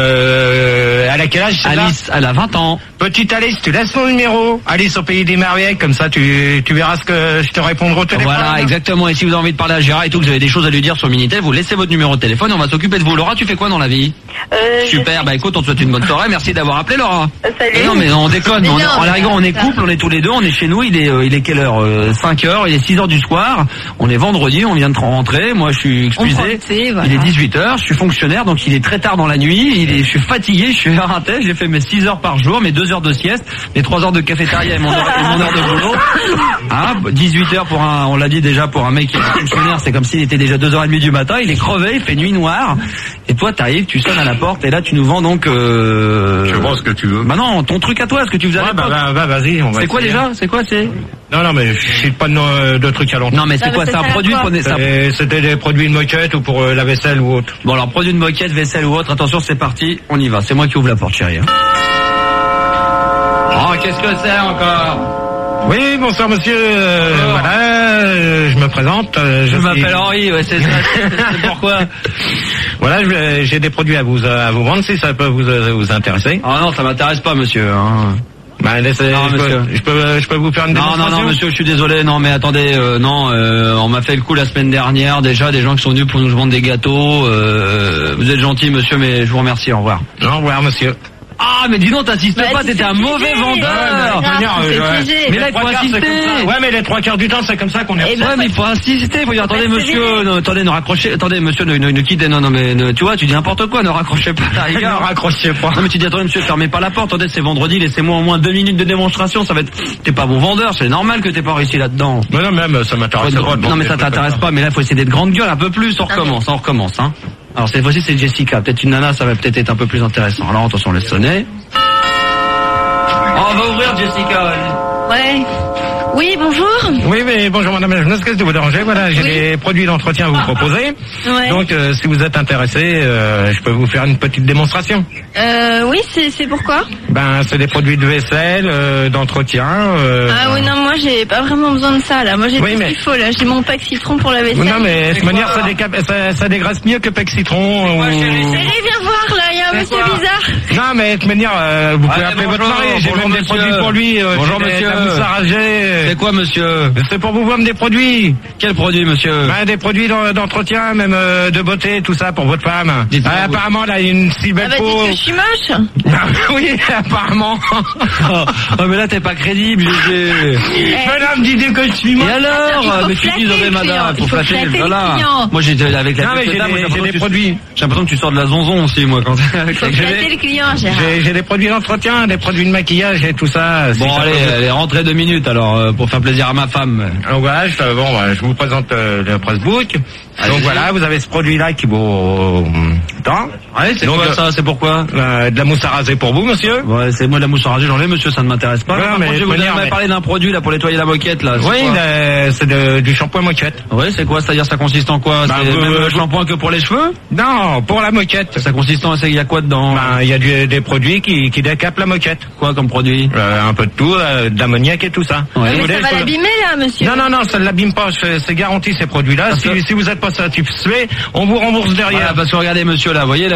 euh, elle a quel âge, Alice, elle a vingt ans. Petite Alice, tu laisses ton numéro. Alice au pays des merveilles, comme ça tu, tu verras ce que je te répondrai au téléphone. Voilà, exactement. Et si vous avez envie de parler à Gérard et tout, que vous avez des choses à lui dire sur Minitel, vous laissez votre numéro de téléphone et on va s'occuper de vous. Laura, tu fais quoi dans la vie? Euh, Super, bah écoute, on te souhaite une bonne soirée. Merci d'avoir appelé, Laura. Euh, salut. Et non, mais on déconne. Mais on, non, on, la rigole, on est ça. couple, on est tous les deux, on est chez nous. Il est, euh, il est quelle heure? euh, cinq heures, il est six heures du soir. On est vendredi, on vient de rentrer. Moi, je suis On prend excusé. le thé, voilà. Il est dix-huit heures, je suis fonctionnaire, donc il est très tard dans la nuit. Il est, je suis fatigué, je suis éreinté. J'ai fait mes six heures par jour, mes deux heures de sieste, mes trois heures de cafétéria et mon heure, et mon heure de boulot. Ah, dix-huit heures pour un, on l'a dit déjà, pour un mec qui est fonctionnaire, c'est comme s'il était déjà deux heures trente du matin. Il est crevé, il fait nuit noire. Et toi, t'arrives, tu sonnes à la porte et là, tu nous vends donc. Euh... Je vois ce que tu veux. Bah non, ton truc à toi, ce que tu faisais à Ouais, l'époque. bah, bah, bah, vas-y, on va. C'est quoi essayer. déjà? C'est quoi c'est? Non, non, mais je cite pas de, de trucs à longtemps. Non, mais c'est Ça, quoi? ça C'est un sert à produit quoi prenez ça. Et C'était des produits de moquette ou pour euh, la vaisselle ou autre. Bon, alors produit de moquette, vaisselle ou autre. Attention, c'est parti, on y va. C'est moi qui ouvre la porte, chérie. hein. Oh, qu'est-ce que c'est encore? Oui, bonsoir monsieur. Euh, voilà, euh, je me présente. Euh, Je suis- m'appelle Henri, ouais, c'est ça. C'est pourquoi? Voilà, je- j'ai des produits à vous à vous vendre si ça peut vous euh, vous intéresser. Ah non, ça m'intéresse pas, monsieur. Hein. Bah, laissez, Non, je, monsieur. peux, je peux je peux vous faire une Non, non, démonstration. non, monsieur, je suis désolé. Non, mais attendez, euh, non, euh, on m'a fait le coup la semaine dernière. Déjà, des gens qui sont venus pour nous vendre des gâteaux. Euh, vous êtes gentil, monsieur, mais je vous remercie. Au revoir. Au revoir, monsieur. Ah, mais dis donc, t'insistes Bah, pas, tu t'étais fais un piéger. mauvais Ouais, vendeur. mais Venir, tu fais euh, piéger. Mais les là, il trois faut quarts, c'est insister. comme ça. Ouais, mais les trois quarts du temps, c'est comme ça qu'on est. Eh ben, Ouais, mais il faut insister, il faut dire, attendez, Bah, c'est monsieur, vrai. non, attendez, ne raccrochez, attendez, monsieur, ne, ne, ne quittez, non, non, mais, ne- tu vois, tu dis n'importe quoi, ne raccrochez pas ta Ne rigueur. raccrochez pas. Non, mais tu dis, attendez, monsieur, fermez pas la porte, attendez, c'est vendredi, laissez-moi au moins deux minutes de démonstration, ça va être, t'es pas bon vendeur, c'est normal que t'es pas réussi là-dedans. Mais non, même, ça m'intéresse Ouais, pas. non, mais ça t'intéresse pas, mais là, il faut essayer d'être grande gueule un peu plus, on recommence, on recommence, hein. Alors, cette fois-ci, c'est Jessica, peut-être une nana, ça va peut-être être un peu plus intéressant. Alors, attention, on laisse sonner. Oh, on va ouvrir, Jessica, vas-y. Ouais. Oui, bonjour. Oui, mais bonjour madame, je m'excuse de vous déranger. Voilà, j'ai Oui. des produits d'entretien à vous proposer. Ouais. Donc, euh, si vous êtes intéressé, euh, je peux vous faire une petite démonstration. Euh, oui, c'est c'est pourquoi? Ben, c'est des produits de vaisselle, euh, d'entretien. Euh, Ah oui, non, moi j'ai pas vraiment besoin de ça là. Moi j'ai Oui, tout mais- ce qu'il faut là. J'ai mon pack citron pour la vaisselle. Non, mais de toute C'est manière, quoi, ça, décap- ça, ça dégraisse mieux que Pec Citron. Ouais, ou- chérie, Chérie, viens voir là, il y a un C'est monsieur quoi bizarre. Non, mais de toute manière, euh, vous pouvez Allez, appeler bonjour, votre mari. J'ai bonjour, même des monsieur. produits pour lui. euh, Bonjour, j'ai des- monsieur. la mousse à rager. C'est quoi, monsieur? C'est pour vous vendre des produits. Quel produit, monsieur? Ben, des produits d'en- d'entretien, même euh, de beauté, tout ça pour votre femme. Dites-moi, Ah, vous- apparemment, là, il y a une si Ah belle bah peau. dites que je suis moche. Oui, apparemment. Oh, mais là, t'es pas crédible, Gégé. Madame, dites que je suis Et moche. alors? il faut Mais tu flatter dis, le madame, client, faut il faut flatter, flatter le voilà. client. Moi, j'ai, avec la Non, mais tête j'ai là, moi, des- l'impression j'ai des que tu- produits. J'ai l'impression que tu sors de la zonzon aussi, moi, quand avec Faut la flatter le client, Gérard. J'ai j'ai des produits d'entretien, des produits de maquillage et tout ça. si Bon, ça allez, peut vous- allez, rentrez deux minutes, alors, euh, pour faire plaisir à ma femme. Donc voilà, je, bon, bah, je vous présente euh, le Pressbook. Allez-y. Donc voilà, vous avez ce produit-là qui vaut euh, tant. Allez, c'est Donc, quoi euh, ça? C'est pourquoi? Euh, de la mousse à raser pour vous, monsieur. Ouais, c'est moi de la mousse à raser, j'en ai, monsieur, ça ne m'intéresse pas. Ouais, Par mais contre, je de vous manière, avez mais- parlé d'un produit, là, pour nettoyer la moquette, là. c'est Oui, quoi? le- c'est de- du shampoing moquette. Ouais, c'est quoi? C'est-à-dire, ça consiste en quoi? Bah, C'est vous- même le vous- shampoing que pour les cheveux? Non, pour la moquette. Ça consiste en, c'est, il y a quoi dedans? Ben, il y a du- des produits qui, qui décapent la moquette. Quoi comme produit? Euh, un peu de tout, euh, de l'ammoniac et tout ça. Ouais. Si vous Mais voulez, ça va je peux- l'abîmer là, monsieur. Non, non, non, ça ne l'abîme pas, c'est c'est garanti ces produits-là. Parce Si, que- si vous n'êtes pas satisfait, on vous rembourse derrière. Voilà, parce que regardez, monsieur, là, vous voyez, là, vous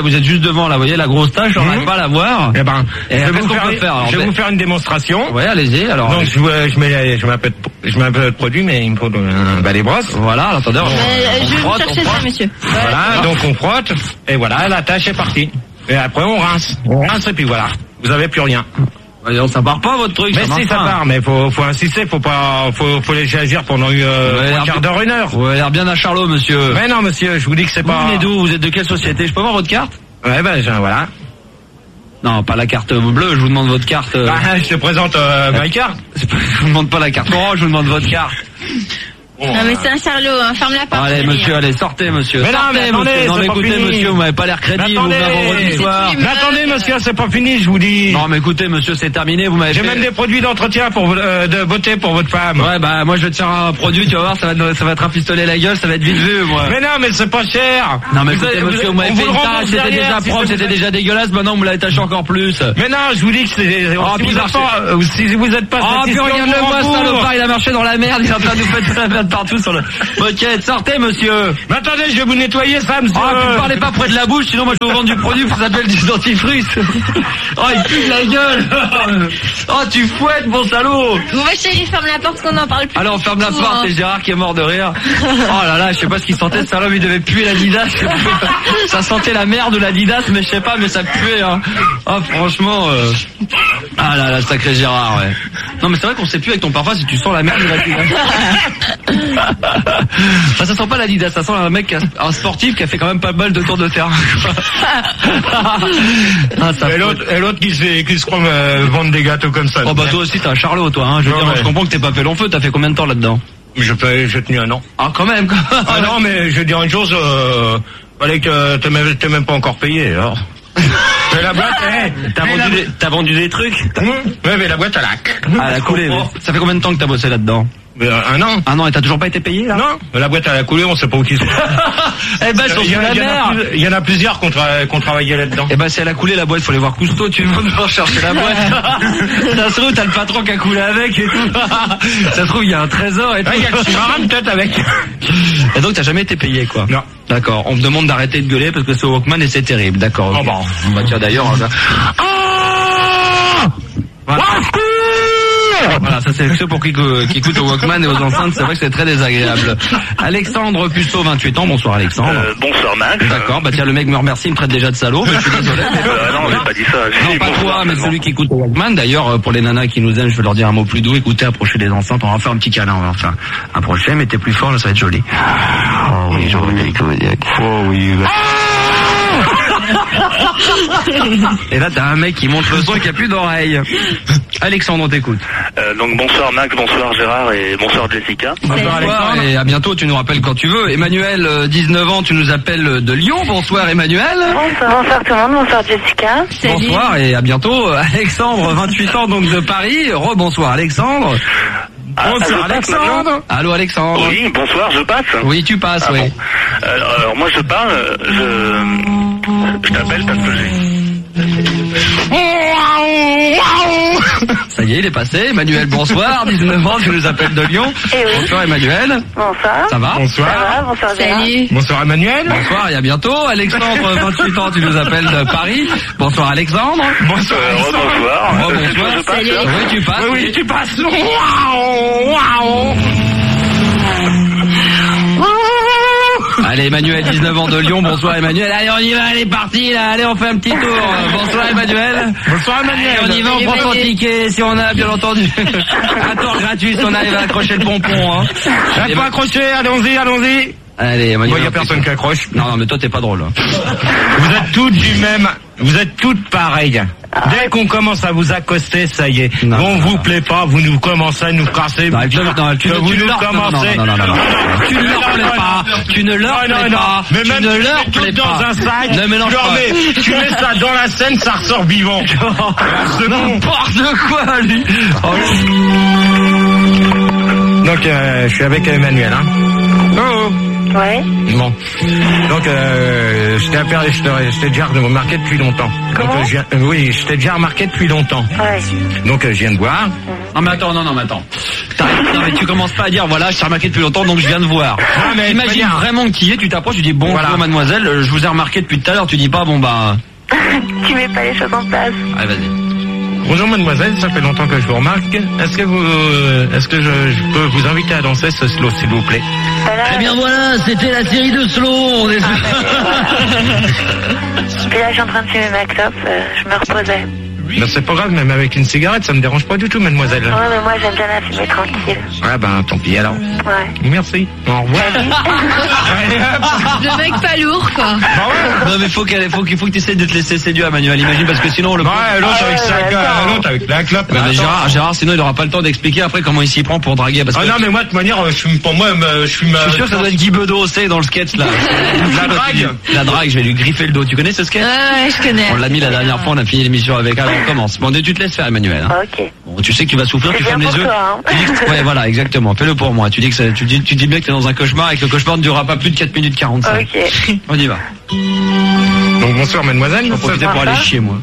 vous êtes juste devant là, vous voyez la grosse tache, on n'arrive Mmh. pas à la voir. Eh ben, Et je vais, qu'est-ce vous qu'on faire, peut faire, alors, je vais ben- vous faire une démonstration. Ouais, allez-y, alors. Donc je, euh, je mets, je mets un peu de, je mets un peu de produit, mais il me faut un balai brosse. Voilà, alors, attendez, on, Euh, on je vais vous frotte, chercher on ça, frotte. monsieur. Voilà, donc on frotte, et voilà, la tâche est partie. Et après on rince, on rince et puis voilà, vous avez plus rien. Voyons, ça part pas votre truc. Mais ça si marche ça pas. part, mais faut, faut insister, faut pas, faut, faut laisser agir pendant euh, Ouais, un quart d'heure, une heure. Vous avez l'air bien à Charlot, monsieur. Mais non, monsieur, je vous dis que c'est Vous pas. venez d'où? Vous êtes de quelle société? Je peux voir votre carte? Ouais, ben je- voilà. Non, pas la carte bleue, je vous demande votre carte. euh, Bah, je te présente euh, ma carte. c'est pas- Je vous demande pas la carte orange, je vous demande votre carte. Non, mais c'est un charlot, hein. Ferme la porte. Allez, Sonia. monsieur, allez, sortez, monsieur. Mais non, Sortez, mais attendez, monsieur. Non, c'est mais pas écoutez, fini. monsieur, vous m'avez pas l'air crédible, Mais vous venez un vendredi attendez, soir. mais attendez, monsieur, c'est pas fini, je vous dis. Non, mais écoutez, monsieur, c'est terminé, vous m'avez J'ai fait... même des produits d'entretien pour euh, de beauté pour votre femme. Ouais, bah, moi, je vais te faire un produit, tu vas voir, ça va te, ça va te rafistoler la gueule, ça va être vite vu, moi. Mais non, mais c'est pas cher. Non, mais Vous écoutez, avez- monsieur, vous on m'avez vous fait le une rembourse tâche, c'était derrière, déjà si propre, c'est- c'était déjà dégueulasse, maintenant, vous me l'avez taché encore plus. Mais non, je vous dis que c'est. Oh, si, puis vous êtes marche- pas, euh, si vous êtes pas Oh, puis satisfait, on regarde-le, vous moi, rembourse. salopard, il a marché dans la merde, il est en train de nous faire de la merde partout sur le moquette. Sortez, monsieur. Mais attendez, je vais vous nettoyer ça, monsieur. Oh, puis parlez pas près de la bouche, sinon moi je vais vous vendre du produit pour ça s'appelle du dentifrice. Oh, il pue de la gueule. Oh, tu fouettes, mon salaud. Bon, bah, chérie, ferme la porte qu'on n'en parle plus. Allez, on ferme la Tout, porte, hein. c'est Gérard qui est mort de rire. Oh là là, je sais pas ce qu'il sentait, ce salaud, il devait puer l'Adidas. Ça sentait la merde de l'Adidas, mais je sais pas, mais ça puait, hein. Oh, franchement, euh... ah là là, sacré Gérard, ouais. Non, mais c'est vrai qu'on sait plus avec ton parfum si tu sens la merde de l'Adidas. Enfin, ça sent pas l'Adidas, ça sent un mec, qui a- un sportif qui a fait quand même pas mal de tours de terrain. Ah, ça Et l'autre, et l'autre qui, se- qui se croit euh, vendre des gâteaux comme ça. Oh bah toi aussi t'es un charlot toi, hein. Je veux Ouais, dire, ouais. je comprends que t'es pas fait long feu, t'as fait combien de temps là-dedans? Je peux, j'ai tenu un an. Ah quand même. Ah non, mais je vais dire une chose, euh, fallait que t'es même, t'es même pas encore payé, alors. Mais la boîte, eh, T'as mais vendu, la- des, t'as vendu des trucs? Ouais, mais la boîte, elle a... Ah, elle a coulé. mais Ça fait combien de temps que t'as bossé là-dedans? Euh, Un an. Un an et t'as toujours pas été payé là? Non, la boîte, elle a coulé, on sait pas où qu'ils sont. Eh ben, ils sont Il y, sous en a- la il y en a mer. plus- il y en a plusieurs qui ont tra- qui ont travaillé là-dedans. Eh ben, si elle a coulé la boîte, faut aller voir Cousteau, tu vas devoir chercher la boîte. Ça se trouve, t'as le patron qui a coulé avec et tout. Ça se trouve, il y a un trésor et tout. Ah, il y a le sous-marin peut-être avec. Et donc, t'as jamais été payé, quoi? Non. D'accord. On me demande d'arrêter de gueuler parce que c'est au Walkman et c'est terrible. D'accord. Oh ok. bon. Bah, tiens, d'ailleurs, on va- Voilà. Voilà, ça c'est ceux pour qui, qui écoutent au Walkman et aux enceintes, c'est vrai que c'est très désagréable. Alexandre Puceau, vingt-huit ans, bonsoir Alexandre. Euh, bonsoir Max. D'accord, bah tiens, le mec me remercie, il me traite déjà de salaud, mais je suis désolé. Euh, non, j'ai pas dit ça. Non, Si, pas bonsoir, toi, mais seulement. celui qui écoute au Walkman. D'ailleurs, euh, pour les nanas qui nous aiment, je vais leur dire un mot plus doux. Écoutez, approchez les enceintes, on va faire un petit câlin, on va faire approchez, mettez plus fort, là, ça va être joli. Oh oui, joli, Comédiac. Oh oui. Et là, t'as un mec qui monte le son et qui a plus d'oreilles. Alexandre, on t'écoute. Euh, donc bonsoir Max, bonsoir Gérard et bonsoir Jessica. Bonsoir Alexandre. Et à bientôt, tu nous rappelles quand tu veux. Emmanuel, euh, dix-neuf ans, tu nous appelles de Lyon. Bonsoir Emmanuel. Bonsoir, bonsoir tout le monde, bonsoir Jessica. Bonsoir et à bientôt. Alexandre, vingt-huit ans, donc de Paris. Rebonsoir Alexandre. Ah, Bonsoir je passe, Alexandre. maintenant Allô Alexandre. Oui, bonsoir, je passe. Oui, tu passes, Ah oui. bon. Euh, alors moi je parle, je, je t'appelle parce que j'ai... Ça y est, il est passé. Emmanuel, bonsoir. dix-neuf ans, tu nous appelles de Lyon. Eh oui. Bonsoir Emmanuel. Bonsoir. Ça va? Bonsoir. Ça va, bonsoir Gérard. Salut. Bonsoir Emmanuel. Bonsoir et à bientôt. Alexandre, vingt-huit ans, tu nous appelles de Paris. Bonsoir Alexandre. Bonsoir. Euh, Alexandre. bonsoir. Oh, bonsoir. Je passe, Salut. hein. Oui, tu passes. Oui, oui, tu passes. Waouh, waouh. Allez, Emmanuel, dix-neuf ans de Lyon. Bonsoir Emmanuel. Allez, on y va, allez, parti là. Allez, on fait un petit tour. Bonsoir Emmanuel. Bonsoir Emmanuel. Allez, on y va, on Salut, prend son Emmanuel. ticket si on a, bien entendu. Un tour gratuit si on arrive à accrocher le pompon. Hein. Il faut accrocher, allons-y, allons-y. Allez, Emmanuel. Moi, il y a personne qui accroche. Non, non, mais toi, t'es pas drôle. hein. Vous êtes toutes du même, vous êtes toutes pareilles. Dès qu'on commence à vous accoster, ça y est. Non, on non, vous non. plaît pas, vous nous commencez à nous casser. Non, vous tu, dire non, tu, que tu vous ne nous leur, non, non, commencez. non, non, non, non, non. Tu ne leur plais pas. Tu ne leur Non, plais non, non. pas. Mais Tu même ne tu leur mets tout plais dans pas. un sac, Ne mélange tu, leur pas. mets, tu mets ça dans la scène, ça ressort vivant. C'est bon. N'importe quoi, lui. Oh, Donc, euh, je suis avec Emmanuel, hein. Oh. Ouais. Bon. Donc, euh, je t'ai appelé, je t'ai je t'ai déjà remarqué depuis longtemps. Comment Donc, euh, je viens- euh, oui, je t'ai déjà remarqué depuis longtemps. Ouais. Donc, euh, je viens de voir. Mhm. Non mais attends, non, non, mais attends. T'arrêtes, non mais tu commences pas à dire, voilà, je t'ai remarqué depuis longtemps, donc je viens de voir. Non, mais imagine vraiment que tu y es, tu t'approches, tu dis, bonjour Voilà. mademoiselle, euh, je vous ai remarqué depuis tout à l'heure, tu dis pas, bon bah... Tu mets pas les choses en place. Allez, vas-y. Bonjour mademoiselle, ça fait longtemps que je vous remarque. Est-ce que vous, euh, est-ce que je, je peux vous inviter à danser ce slow s'il vous plaît? Eh bien voilà, c'était la série de slow. On est... Puis là, je suis en train de fumer ma clope, euh, je me reposais. Ben, c'est pas grave, même avec une cigarette, ça me dérange pas du tout, mademoiselle. Ouais, mais moi, j'aime bien la fumer tranquille. Ah ben, tant pis alors. Ouais. Merci. Au revoir. Le mec pas lourd, quoi. Non mais faut qu'elle, faut qu'il faut que tu essaies de te laisser séduire, Manuel, imagine, parce que sinon le... Ouais, l'autre avec sa l'autre avec la clope. Non, mais Gérard, Gérard, sinon il aura pas le temps d'expliquer après comment il s'y prend pour draguer. Parce que... Ah non, mais moi, de toute manière, je fume, pour moi, je fume... Je suis sûr que ça doit être Guy Bedos, c'est dans le sketch là. La drague. La drague, je vais lui griffer le dos. Tu connais ce sketch? Ouais, je connais. On l'a mis la dernière fois, on a fini l'émission avec. Alors on commence. Bon, tu te laisses faire, Emmanuel. Hein. Ok. Bon, tu sais que tu vas souffrir, C'est tu bien fermes les pour yeux. toi, hein. Tu dis que- ouais, voilà, exactement. Fais-le pour moi. Tu dis que ça, tu dis, tu dis bien que t'es dans un cauchemar et que le cauchemar ne durera pas plus de quatre minutes quarante-cinq. Ok. On y va. Donc bonsoir mademoiselle. Je vais profiter pour aller chier, moi.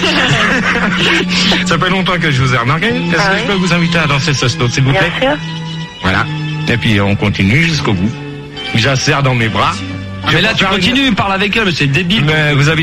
Ça fait longtemps que je vous ai remarqué. Est-ce Ah que oui. je peux vous inviter à danser ce slow s'il vous Bien plaît? sûr. Voilà. Et puis on continue jusqu'au bout. J'asserre dans mes bras. Mais là, tu continues, parle avec elle, mais c'est débile. Mais vous avez